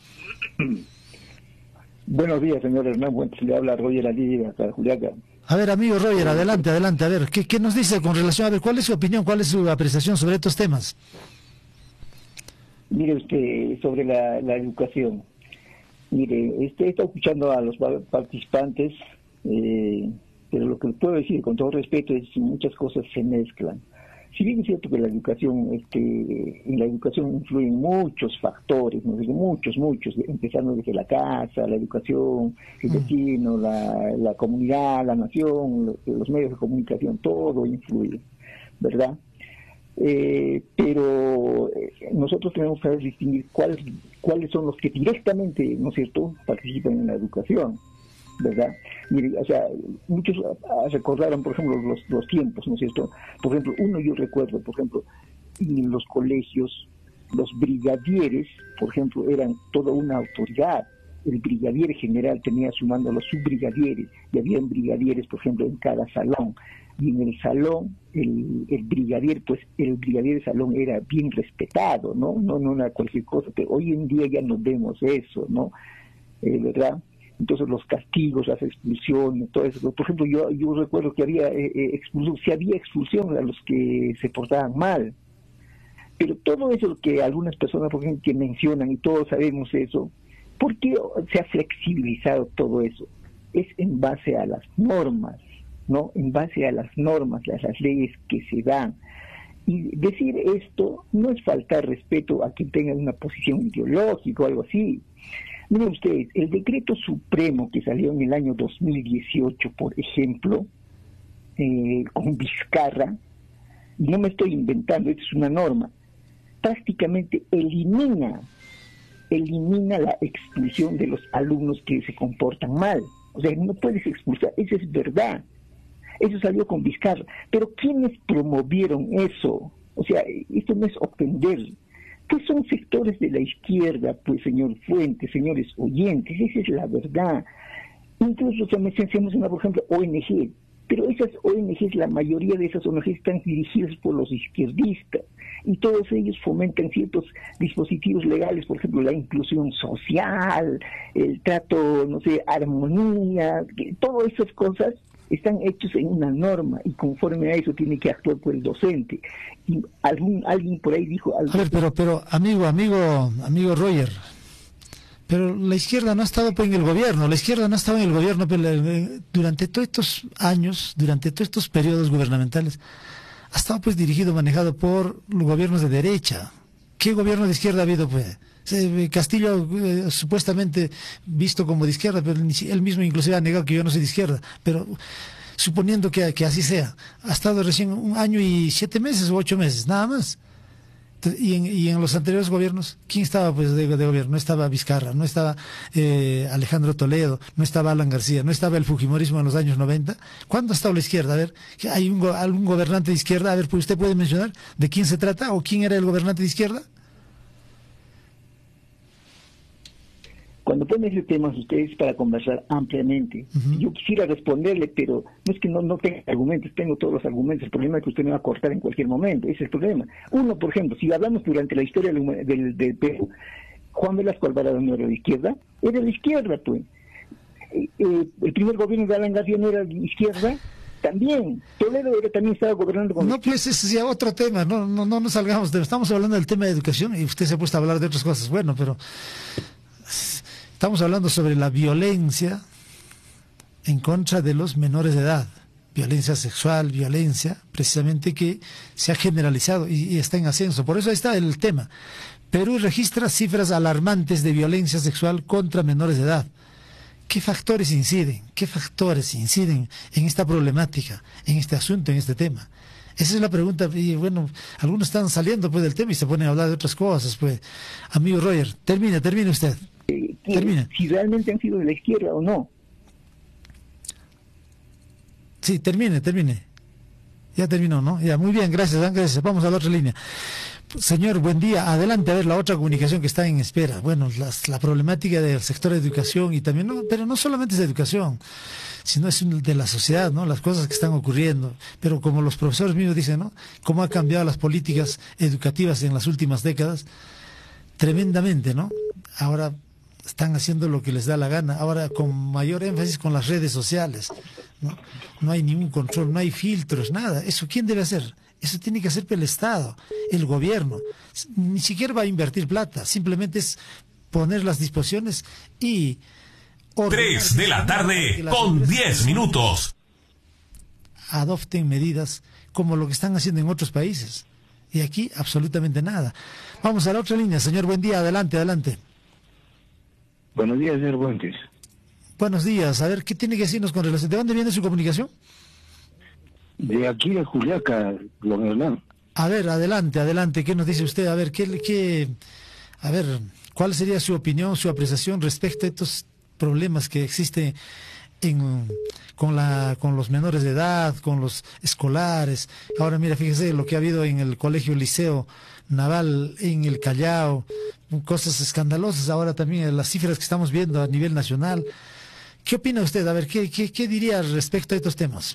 Buenos días, señor Hernán. Bueno, le habla Roger Ali hasta Juliaca. A ver, amigo Roger, adelante, adelante. A ver, ¿qué, ¿qué nos dice con relación a ver cuál es su opinión, cuál es su apreciación sobre estos temas? Mire usted, sobre la, la educación. Mire, este, he estado escuchando a los participantes, eh, pero lo que puedo decir con todo respeto es que muchas cosas se mezclan. Si bien es cierto que la educación, este, en la educación influyen muchos factores, ¿no? muchos, muchos, empezando desde la casa, la educación, el vecino, la, la comunidad, la nación, los, los medios de comunicación, todo influye, ¿verdad? Eh, pero eh, nosotros tenemos que saber distinguir cuáles, cuáles son los que directamente, ¿no es cierto?, participan en la educación, ¿verdad? Mire, o sea, muchos recordaron, por ejemplo, los, los tiempos, ¿no es cierto? Por ejemplo, uno yo recuerdo, por ejemplo, en los colegios, los brigadieres, por ejemplo, eran toda una autoridad. El brigadier general tenía a su mando a los subbrigadieres, y habían brigadieres, por ejemplo, en cada salón. Y en el salón, el, el brigadier, pues, el brigadier de salón era bien respetado, ¿no? No, no era cualquier cosa, pero hoy en día ya no vemos eso, ¿no? Eh, ¿verdad? Entonces los castigos, las expulsiones, todo eso. Por ejemplo, yo yo recuerdo que había eh, expulsión, si había expulsión a los que se portaban mal. Pero todo eso que algunas personas, por ejemplo, que mencionan, y todos sabemos eso, ¿por qué se ha flexibilizado todo eso? Es en base a las normas, ¿no? En base a las normas, a las leyes que se dan. Y decir esto no es faltar respeto a quien tenga una posición ideológica o algo así. Miren ustedes, el decreto supremo que salió en el año dos mil dieciocho, por ejemplo, eh, con Vizcarra, y no me estoy inventando, esto es una norma, prácticamente elimina, elimina la expulsión de los alumnos que se comportan mal. O sea, no puedes expulsar, eso es verdad. Eso salió con Vizcarra. Pero ¿quiénes promovieron eso? O sea, esto no es ofender. Pues son sectores de la izquierda, pues, señor Fuentes, señores oyentes, esa es la verdad. Incluso, o sea, mencionamos una, por ejemplo, O N G, pero esas O N Ges, la mayoría de esas O N Ges están dirigidas por los izquierdistas, y todos ellos fomentan ciertos dispositivos legales, por ejemplo, la inclusión social, el trato, no sé, armonía, todas esas cosas están hechos en una norma, y conforme a eso tiene que actuar por el docente. Y algún alguien por ahí dijo... A ver, pero, pero amigo, amigo, amigo Roger, Pero la izquierda no ha estado pues, en el gobierno, la izquierda no ha estado en el gobierno pero, eh, durante todos estos años, durante todos estos periodos gubernamentales, ha estado pues dirigido, manejado por los gobiernos de derecha. ¿Qué gobierno de izquierda ha habido pues? Castillo eh, supuestamente visto como de izquierda, pero él mismo inclusive ha negado que yo no soy de izquierda, pero suponiendo que, que así sea, ha estado recién un año y siete meses o ocho meses, nada más. Y en, y en los anteriores gobiernos, ¿quién estaba pues de, de gobierno? No estaba Vizcarra, no estaba eh, Alejandro Toledo, no estaba Alan García, no estaba el fujimorismo en los años noventa. ¿Cuándo ha estado la izquierda? A ver, ¿hay un, algún gobernante de izquierda? A ver, pues usted puede mencionar de quién se trata o quién era el gobernante de izquierda. Cuando ponen ese tema ustedes para conversar ampliamente, uh-huh. Yo quisiera responderle, pero no es que no, no tenga argumentos, tengo todos los argumentos. El problema es que usted me va a cortar en cualquier momento, ese es el problema. Uno, por ejemplo, si hablamos durante la historia del, del, del Perú, Juan Velasco Alvarado no era de izquierda, era de izquierda, pues. Eh, eh, el primer gobierno de Alan García no era de izquierda, también. Toledo era, también estaba gobernando con... No, pues ese es ya otro tema, no, no, no nos salgamos de... Estamos hablando del tema de educación y usted se ha puesto a hablar de otras cosas, bueno, pero... Estamos hablando sobre la violencia en contra de los menores de edad, violencia sexual, violencia precisamente que se ha generalizado y, y está en ascenso. Por eso ahí está el tema. Perú registra cifras alarmantes de violencia sexual contra menores de edad. ¿Qué factores inciden? ¿Qué factores inciden en esta problemática, en este asunto, en este tema? Esa es la pregunta, y bueno, algunos están saliendo pues del tema y se ponen a hablar de otras cosas, pues. Amigo Roger, termine, termine usted. Eh, Termina. Si realmente han sido de la izquierda o no. Sí, termine, termine. Ya terminó, ¿no? Ya, muy bien, gracias, gracias. Vamos a la otra línea. Señor, buen día. Adelante a ver la otra comunicación que está en espera. Bueno, las, la problemática del sector de educación y también, no, pero no solamente es de educación, sino es de la sociedad, ¿no? Las cosas que están ocurriendo. Pero como los profesores mismos dicen, ¿no? Cómo ha cambiado las políticas educativas en las últimas décadas, tremendamente, ¿no? Ahora están haciendo lo que les da la gana, ahora con mayor énfasis con las redes sociales, ¿no? No hay ningún control, no hay filtros, nada. ¿Eso quién debe hacer? Eso tiene que hacer el Estado, el gobierno. Ni siquiera va a invertir plata, simplemente es poner las disposiciones y... Tres de la tarde con diez minutos. Adopten medidas como lo que están haciendo en otros países. Y aquí absolutamente nada. Vamos a la otra línea, señor, buen día, adelante, adelante. Buenos días, señor Fuentes. Buenos días. A ver, ¿qué tiene que decirnos con relación? ¿De dónde viene su comunicación? De aquí de Juliaca, don Hernán. A ver, adelante, adelante. ¿Qué nos dice usted? A ver, ¿qué, qué, a ver, ¿cuál sería su opinión, su apreciación respecto a estos problemas que existen en, con, la, con los menores de edad, con los escolares? Ahora, mira, fíjese lo que ha habido en el Colegio Liceo Naval en el Callao, cosas escandalosas ahora también, las cifras que estamos viendo a nivel nacional. ¿Qué opina usted? A ver, ¿qué, qué, qué diría respecto a estos temas?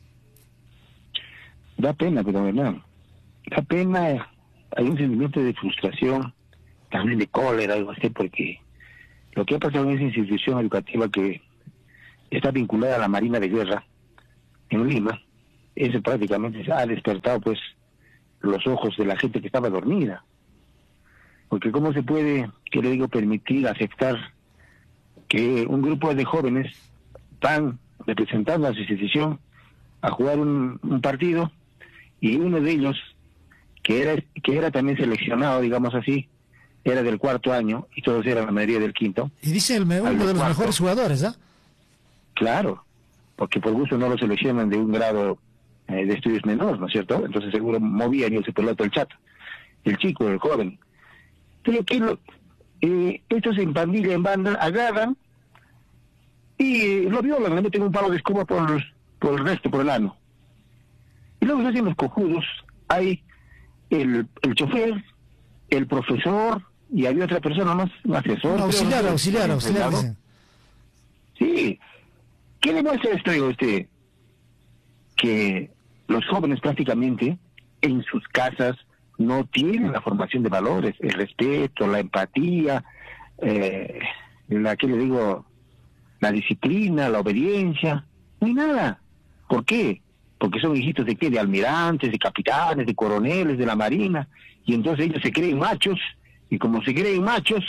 Da pena, pero verdad, da pena, hay un sentimiento de frustración, también de cólera, algo así, porque lo que ha pasado en esa institución educativa que está vinculada a la Marina de Guerra en Lima, eso prácticamente ha despertado pues los ojos de la gente que estaba dormida. Porque cómo se puede, que le digo, permitir, aceptar que un grupo de jóvenes van representando a su institución a jugar un, un partido y uno de ellos, que era que era también seleccionado, digamos así, era del cuarto año y todos eran la mayoría del quinto. Y dice el me, uno de los cuarto. Mejores jugadores, ¿ah? ¿eh? Claro, porque por gusto no lo seleccionan de un grado eh, de estudios menor, ¿no es cierto? Entonces seguro movían y el pelota el chato, el chico, el joven. Pero que lo, eh, estos en pandilla, en banda, agarran y eh, lo violan, le meten un palo de escoba por, por el resto, por el ano. Y luego se hacen los cojudos, hay el, el chofer, el profesor, y había otra persona más, un asesor. No, auxiliar, creo, auxiliar, auxiliar, auxiliar. Sí. ¿Qué demuestra esto, digo usted? Que los jóvenes prácticamente en sus casas no tienen la formación de valores, el respeto, la empatía, eh, la que le digo, la disciplina, la obediencia, no hay nada. ¿Por qué? Porque son hijitos de qué, de almirantes, de capitanes, de coroneles, de la marina, y entonces ellos se creen machos, y como se creen machos,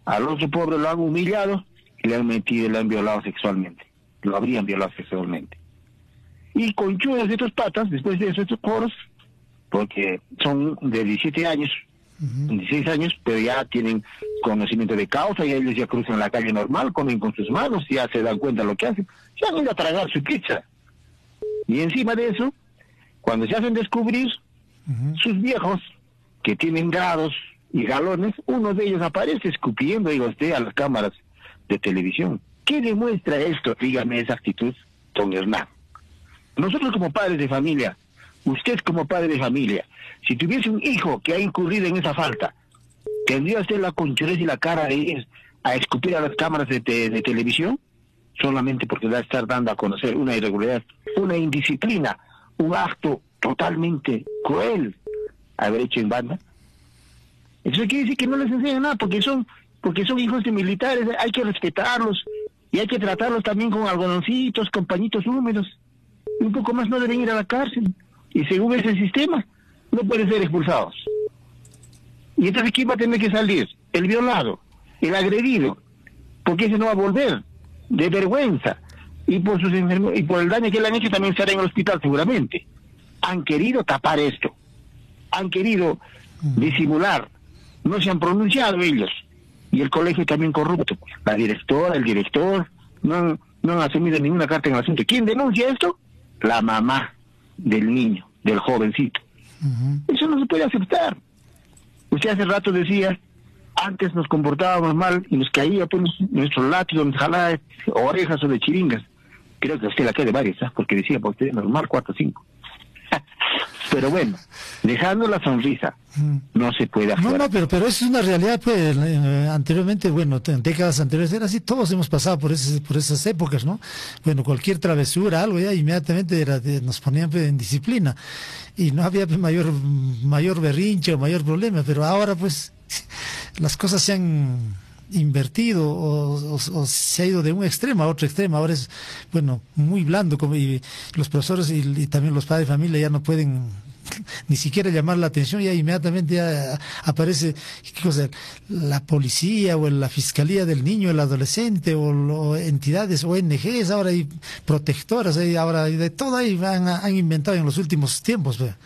al otro pobre lo han humillado y le han metido y le han violado sexualmente. Lo habrían violado sexualmente. Y conchudas de estos patas, después de eso, estos coros, porque son de diecisiete años, uh-huh. dieciséis años, pero ya tienen conocimiento de causa y ellos ya cruzan la calle normal, comen con sus manos, ya se dan cuenta de lo que hacen, se han ido a tragar su pizza. Y encima de eso, cuando se hacen descubrir, uh-huh. sus viejos, que tienen grados y galones, uno de ellos aparece escupiendo, digo usted, a las cámaras de televisión. ¿Qué demuestra esto? Dígame esa actitud, don Hernán. Nosotros como padres de familia, usted como padre de familia, si tuviese un hijo que ha incurrido en esa falta, ¿tendría usted la conchurez y la cara de ir a escupir a las cámaras de, te, de televisión? Solamente porque va a estar dando a conocer una irregularidad, una indisciplina, un acto totalmente cruel haber hecho en banda. Eso quiere decir que no les enseñan nada, porque son, porque son hijos de militares, hay que respetarlos y hay que tratarlos también con algodoncitos, con pañitos húmedos. Un poco más no deben ir a la cárcel. Y según ese sistema, no pueden ser expulsados. Y entonces, ¿quién va a tener que salir? El violado, el agredido, porque ese no va a volver, de vergüenza. Y por sus enfermos, y por el daño que le han hecho también estará en el hospital seguramente. Han querido tapar esto. Han querido disimular. No se han pronunciado ellos. Y el colegio también corrupto. La directora, el director, no, no han asumido ninguna carta en el asunto. ¿Quién denuncia esto? La mamá del niño, del jovencito. Uh-huh. Eso no se puede aceptar. Usted hace rato decía, antes nos comportábamos mal y nos caía pues, nuestro látigo, nos jalaba orejas o de chiringas. Creo que a usted la cae de varias, ¿sabes? Porque decía, para usted normal, cuatro o cinco. Pero bueno, dejando la sonrisa, no se puede hacer. No, no, pero, pero eso es una realidad, pues, eh, anteriormente, bueno, en décadas anteriores era así, todos hemos pasado por ese, por esas épocas, ¿no? Bueno, cualquier travesura, algo, ya inmediatamente era, nos ponían pues, en disciplina, y no había pues, mayor, mayor berrinche o mayor problema, pero ahora, pues, las cosas se han invertido o, o, o se ha ido de un extremo a otro extremo. Ahora es, bueno, muy blando, como y los profesores y, y también los padres de familia ya no pueden ni siquiera llamar la atención, ya inmediatamente ya aparece ¿qué cosa? La policía o la fiscalía del niño, el adolescente o, o entidades O N Ges, ahora hay protectoras, hay, ahora hay de todo ahí han, han inventado en los últimos tiempos. ¿Ve?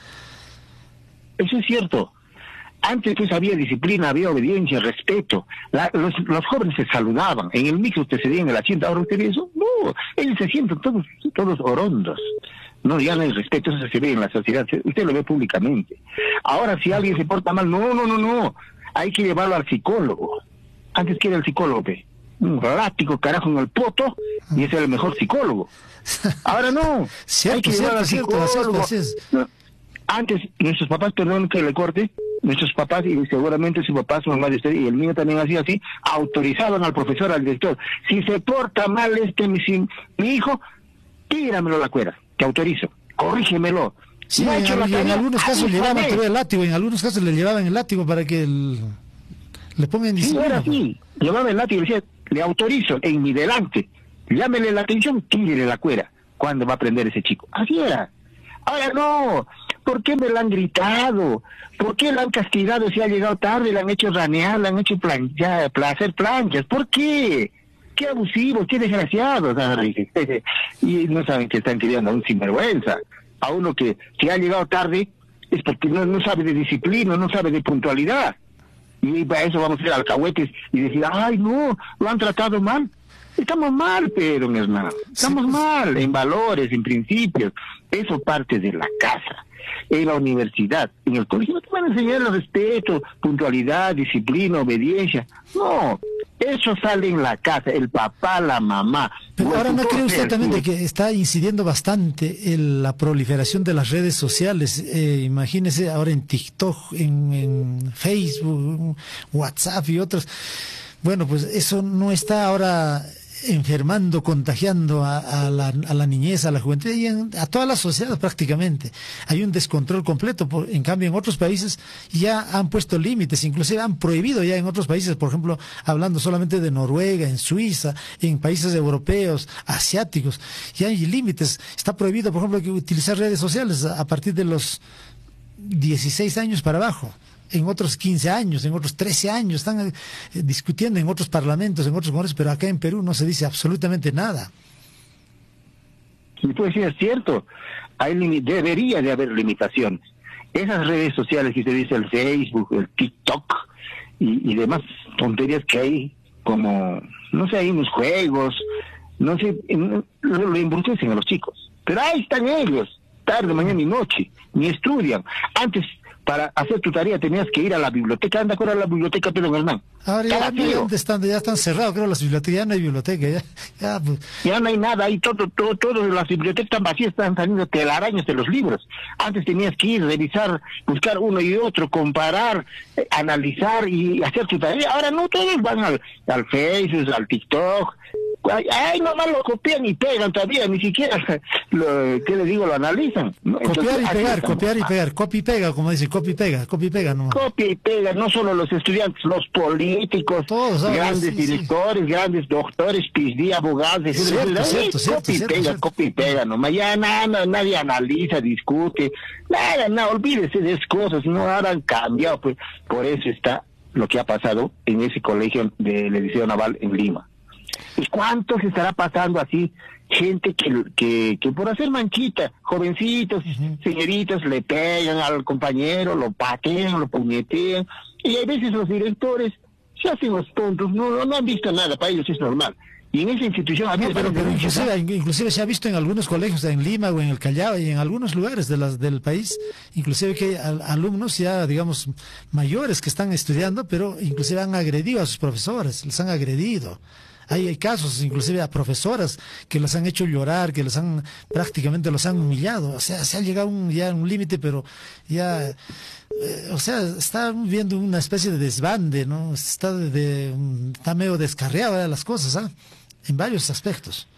Eso es cierto. Antes pues había disciplina, había obediencia, respeto. La, los, los jóvenes se saludaban. En el micro usted se veía en el asiento. Ahora usted ve eso. No, ellos se sienten todos, todos orondos. No, ya no hay respeto. Eso se ve en la sociedad. Usted lo ve públicamente. Ahora si alguien se porta mal, no, no, no, no. Hay que llevarlo al psicólogo. Antes que era el psicólogo, ¿ve? Un látigo carajo en el poto y ese era el mejor psicólogo. Ahora no. Cierto, hay que llevarlo al cierto, psicólogo. Cierto, es. No. Antes, nuestros papás, perdón que le corte, nuestros papás, y seguramente su papá, su mamá de usted, y el mío también hacía así, autorizaban al profesor, al director. Si se porta mal este mi, mi hijo, tíramelo a la cuerda, te autorizo, corrígemelo. Sí, no en, en, tarea, en algunos casos le llevaban el látigo, en algunos casos le llevaban el látigo para que el, le pongan disciplina. Sí, era así, llevaba el látigo y decía, le autorizo en mi delante, llámele la atención, tírele la cuerda. ¿Cuándo va a aprender ese chico? Así era. Ahora no. ¿Por qué me lo han gritado? ¿Por qué lo han castigado si ha llegado tarde? Le han hecho ranear, le han hecho planchar, hacer planchas. ¿Por qué? Qué abusivos, qué desgraciados. Y no saben que están criando a un sinvergüenza. A uno que si ha llegado tarde es porque no, no sabe de disciplina, no sabe de puntualidad. Y para eso vamos a ser alcahuetes y decir, ay no, lo han tratado mal. Estamos mal, pero mi hermano, estamos sí. mal en valores, en principios. Eso parte de la casa. En la universidad, en el colegio no te van a enseñar el respeto, puntualidad, disciplina, obediencia. No, eso sale en la casa, el papá, la mamá. Pero ahora no cree usted también de que está incidiendo bastante en la proliferación de las redes sociales. Eh, imagínese ahora en TikTok, en, en Facebook, WhatsApp y otros. Bueno, pues eso no está ahora enfermando, contagiando a, a, la, a la niñez, a la juventud y en, a toda la sociedad prácticamente. Hay un descontrol completo. Por, en cambio, en otros países ya han puesto límites, inclusive han prohibido ya en otros países, por ejemplo, hablando solamente de Noruega, en Suiza, en países europeos, asiáticos, ya hay límites. Está prohibido, por ejemplo, que utilizar redes sociales a, a partir de los dieciséis años para abajo. en otros quince años, en otros trece años, están eh, discutiendo en otros parlamentos, en otros congresos, pero acá en Perú no se dice absolutamente nada. Sí, pues sí, es cierto. Hay debería de haber limitaciones. Esas redes sociales que se dice, el Facebook, el TikTok y, y demás tonterías que hay, como, no sé, hay unos juegos, no sé, lo, lo embrutecen a los chicos. Pero ahí están ellos, tarde, mañana y noche, ni estudian. Antes, para hacer tu tarea tenías que ir a la biblioteca. Anda, ¿cuál era la biblioteca, Pedro Hernán? Ahora ya, ya, están, ya están cerrados, creo, las bibliotecas, ya no hay biblioteca, ya, ya, pues. Ya no hay nada, ahí todo, todo, todo, las bibliotecas están vacías, están saliendo telarañas de los libros. Antes tenías que ir, revisar, buscar uno y otro, comparar, eh, analizar y hacer tu tarea. Ahora no, todos van al, al Facebook, al TikTok. Ay, ay, nomás lo copian y pegan todavía, ni siquiera, lo, ¿qué les digo? Lo analizan, ¿no? Copiar Entonces, y pegar, copiar y pegar, copia y pega, como dice, copia y pega, copia y pega, ¿no? Copia y pega, no solo los estudiantes, los políticos, todos, ¿sabes? grandes Sí, directores, sí. grandes doctores, P H D, abogados, cierto, cierto, cierto, cierto, copia y cierto, pega, cierto. copia y pega, nomás ya nada, nadie analiza, discute, nada, nada, olvídese de esas cosas, no ahora han cambiado, pues, por eso está lo que ha pasado en ese colegio del Liceo Naval en Lima. ¿Y cuánto se estará pasando así? Gente que, que, que por hacer manchita, jovencitos, uh-huh. señoritas, le pegan al compañero, lo patean, lo puñetean, y a veces los directores se hacen los tontos, no, no han visto nada, para ellos es normal. Y en esa institución... No, pero, pero inclusive, inclusive se ha visto en algunos colegios, en Lima o en el Callao y en algunos lugares de las, del país, inclusive que hay alumnos ya, digamos, mayores que están estudiando, pero inclusive han agredido a sus profesores, les han agredido. Hay, hay casos, inclusive a profesoras que los han hecho llorar, que los han, prácticamente los han humillado. O sea, se ha llegado un, ya a un límite, pero ya, eh, o sea, está viendo una especie de desbande, ¿no? Está, de, de, está medio descarriada las cosas, ¿ah? En varios aspectos.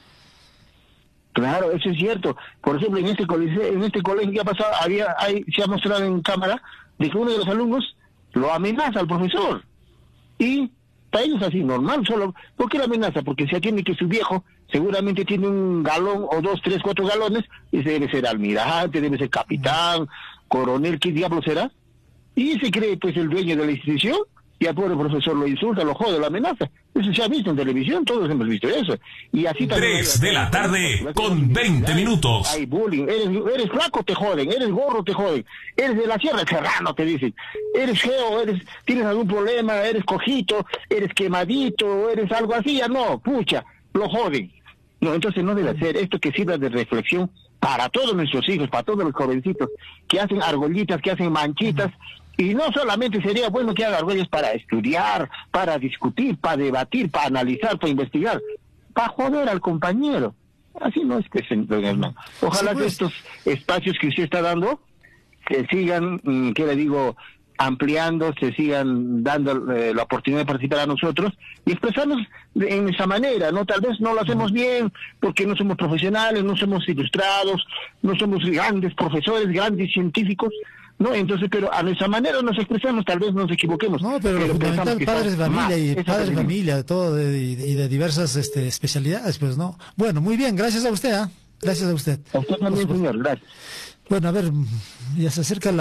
Claro, eso es cierto. Por ejemplo, en este colegio, en este colegio que ha pasado, había, hay, se ha mostrado en cámara de que uno de los alumnos lo amenaza al profesor. Y para ellos así, normal, solo. ¿Por qué la amenaza? Porque se atiende que su viejo seguramente tiene un galón o dos, tres, cuatro galones, y debe ser almirante, debe ser capitán, coronel, ¿qué diablo será? Y se cree pues el dueño de la institución, y al pobre profesor lo insulta, lo jode, lo amenaza. Eso se ha visto en televisión, todos hemos visto eso. Y así también... Tres de la tarde con veinte minutos. Hay bullying, eres, eres flaco, te joden, eres gorro, te joden, eres de la sierra, serrano, te dicen, eres feo, eres, tienes algún problema, eres cojito, eres quemadito, eres algo así, ya no, pucha, lo joden. No, entonces no debe ser esto que sirva de reflexión para todos nuestros hijos, para todos los jovencitos que hacen argollitas, que hacen manchitas. Y no solamente sería bueno que haga argollas para estudiar, para discutir, para debatir, para analizar, para investigar, para joder al compañero. Así no es que se... Ojalá sí, pues, que estos espacios que usted está dando se sigan, ¿qué le digo?, ampliando, se sigan dando eh, la oportunidad de participar a nosotros y expresarnos de, en esa manera, ¿no? Tal vez no lo hacemos bien porque no somos profesionales, no somos ilustrados, no somos grandes profesores, grandes científicos, ¿no? Entonces, pero a nuestra manera nos expresamos, tal vez nos equivoquemos. No, pero, pero lo fundamental, padres de familia y padres de familia, de todo, de, y de, de diversas este, especialidades, pues, ¿no? Bueno, muy bien, gracias a usted, ¿eh? Gracias a usted. A usted también, señor, gracias. Bueno, a ver, ya se acerca la...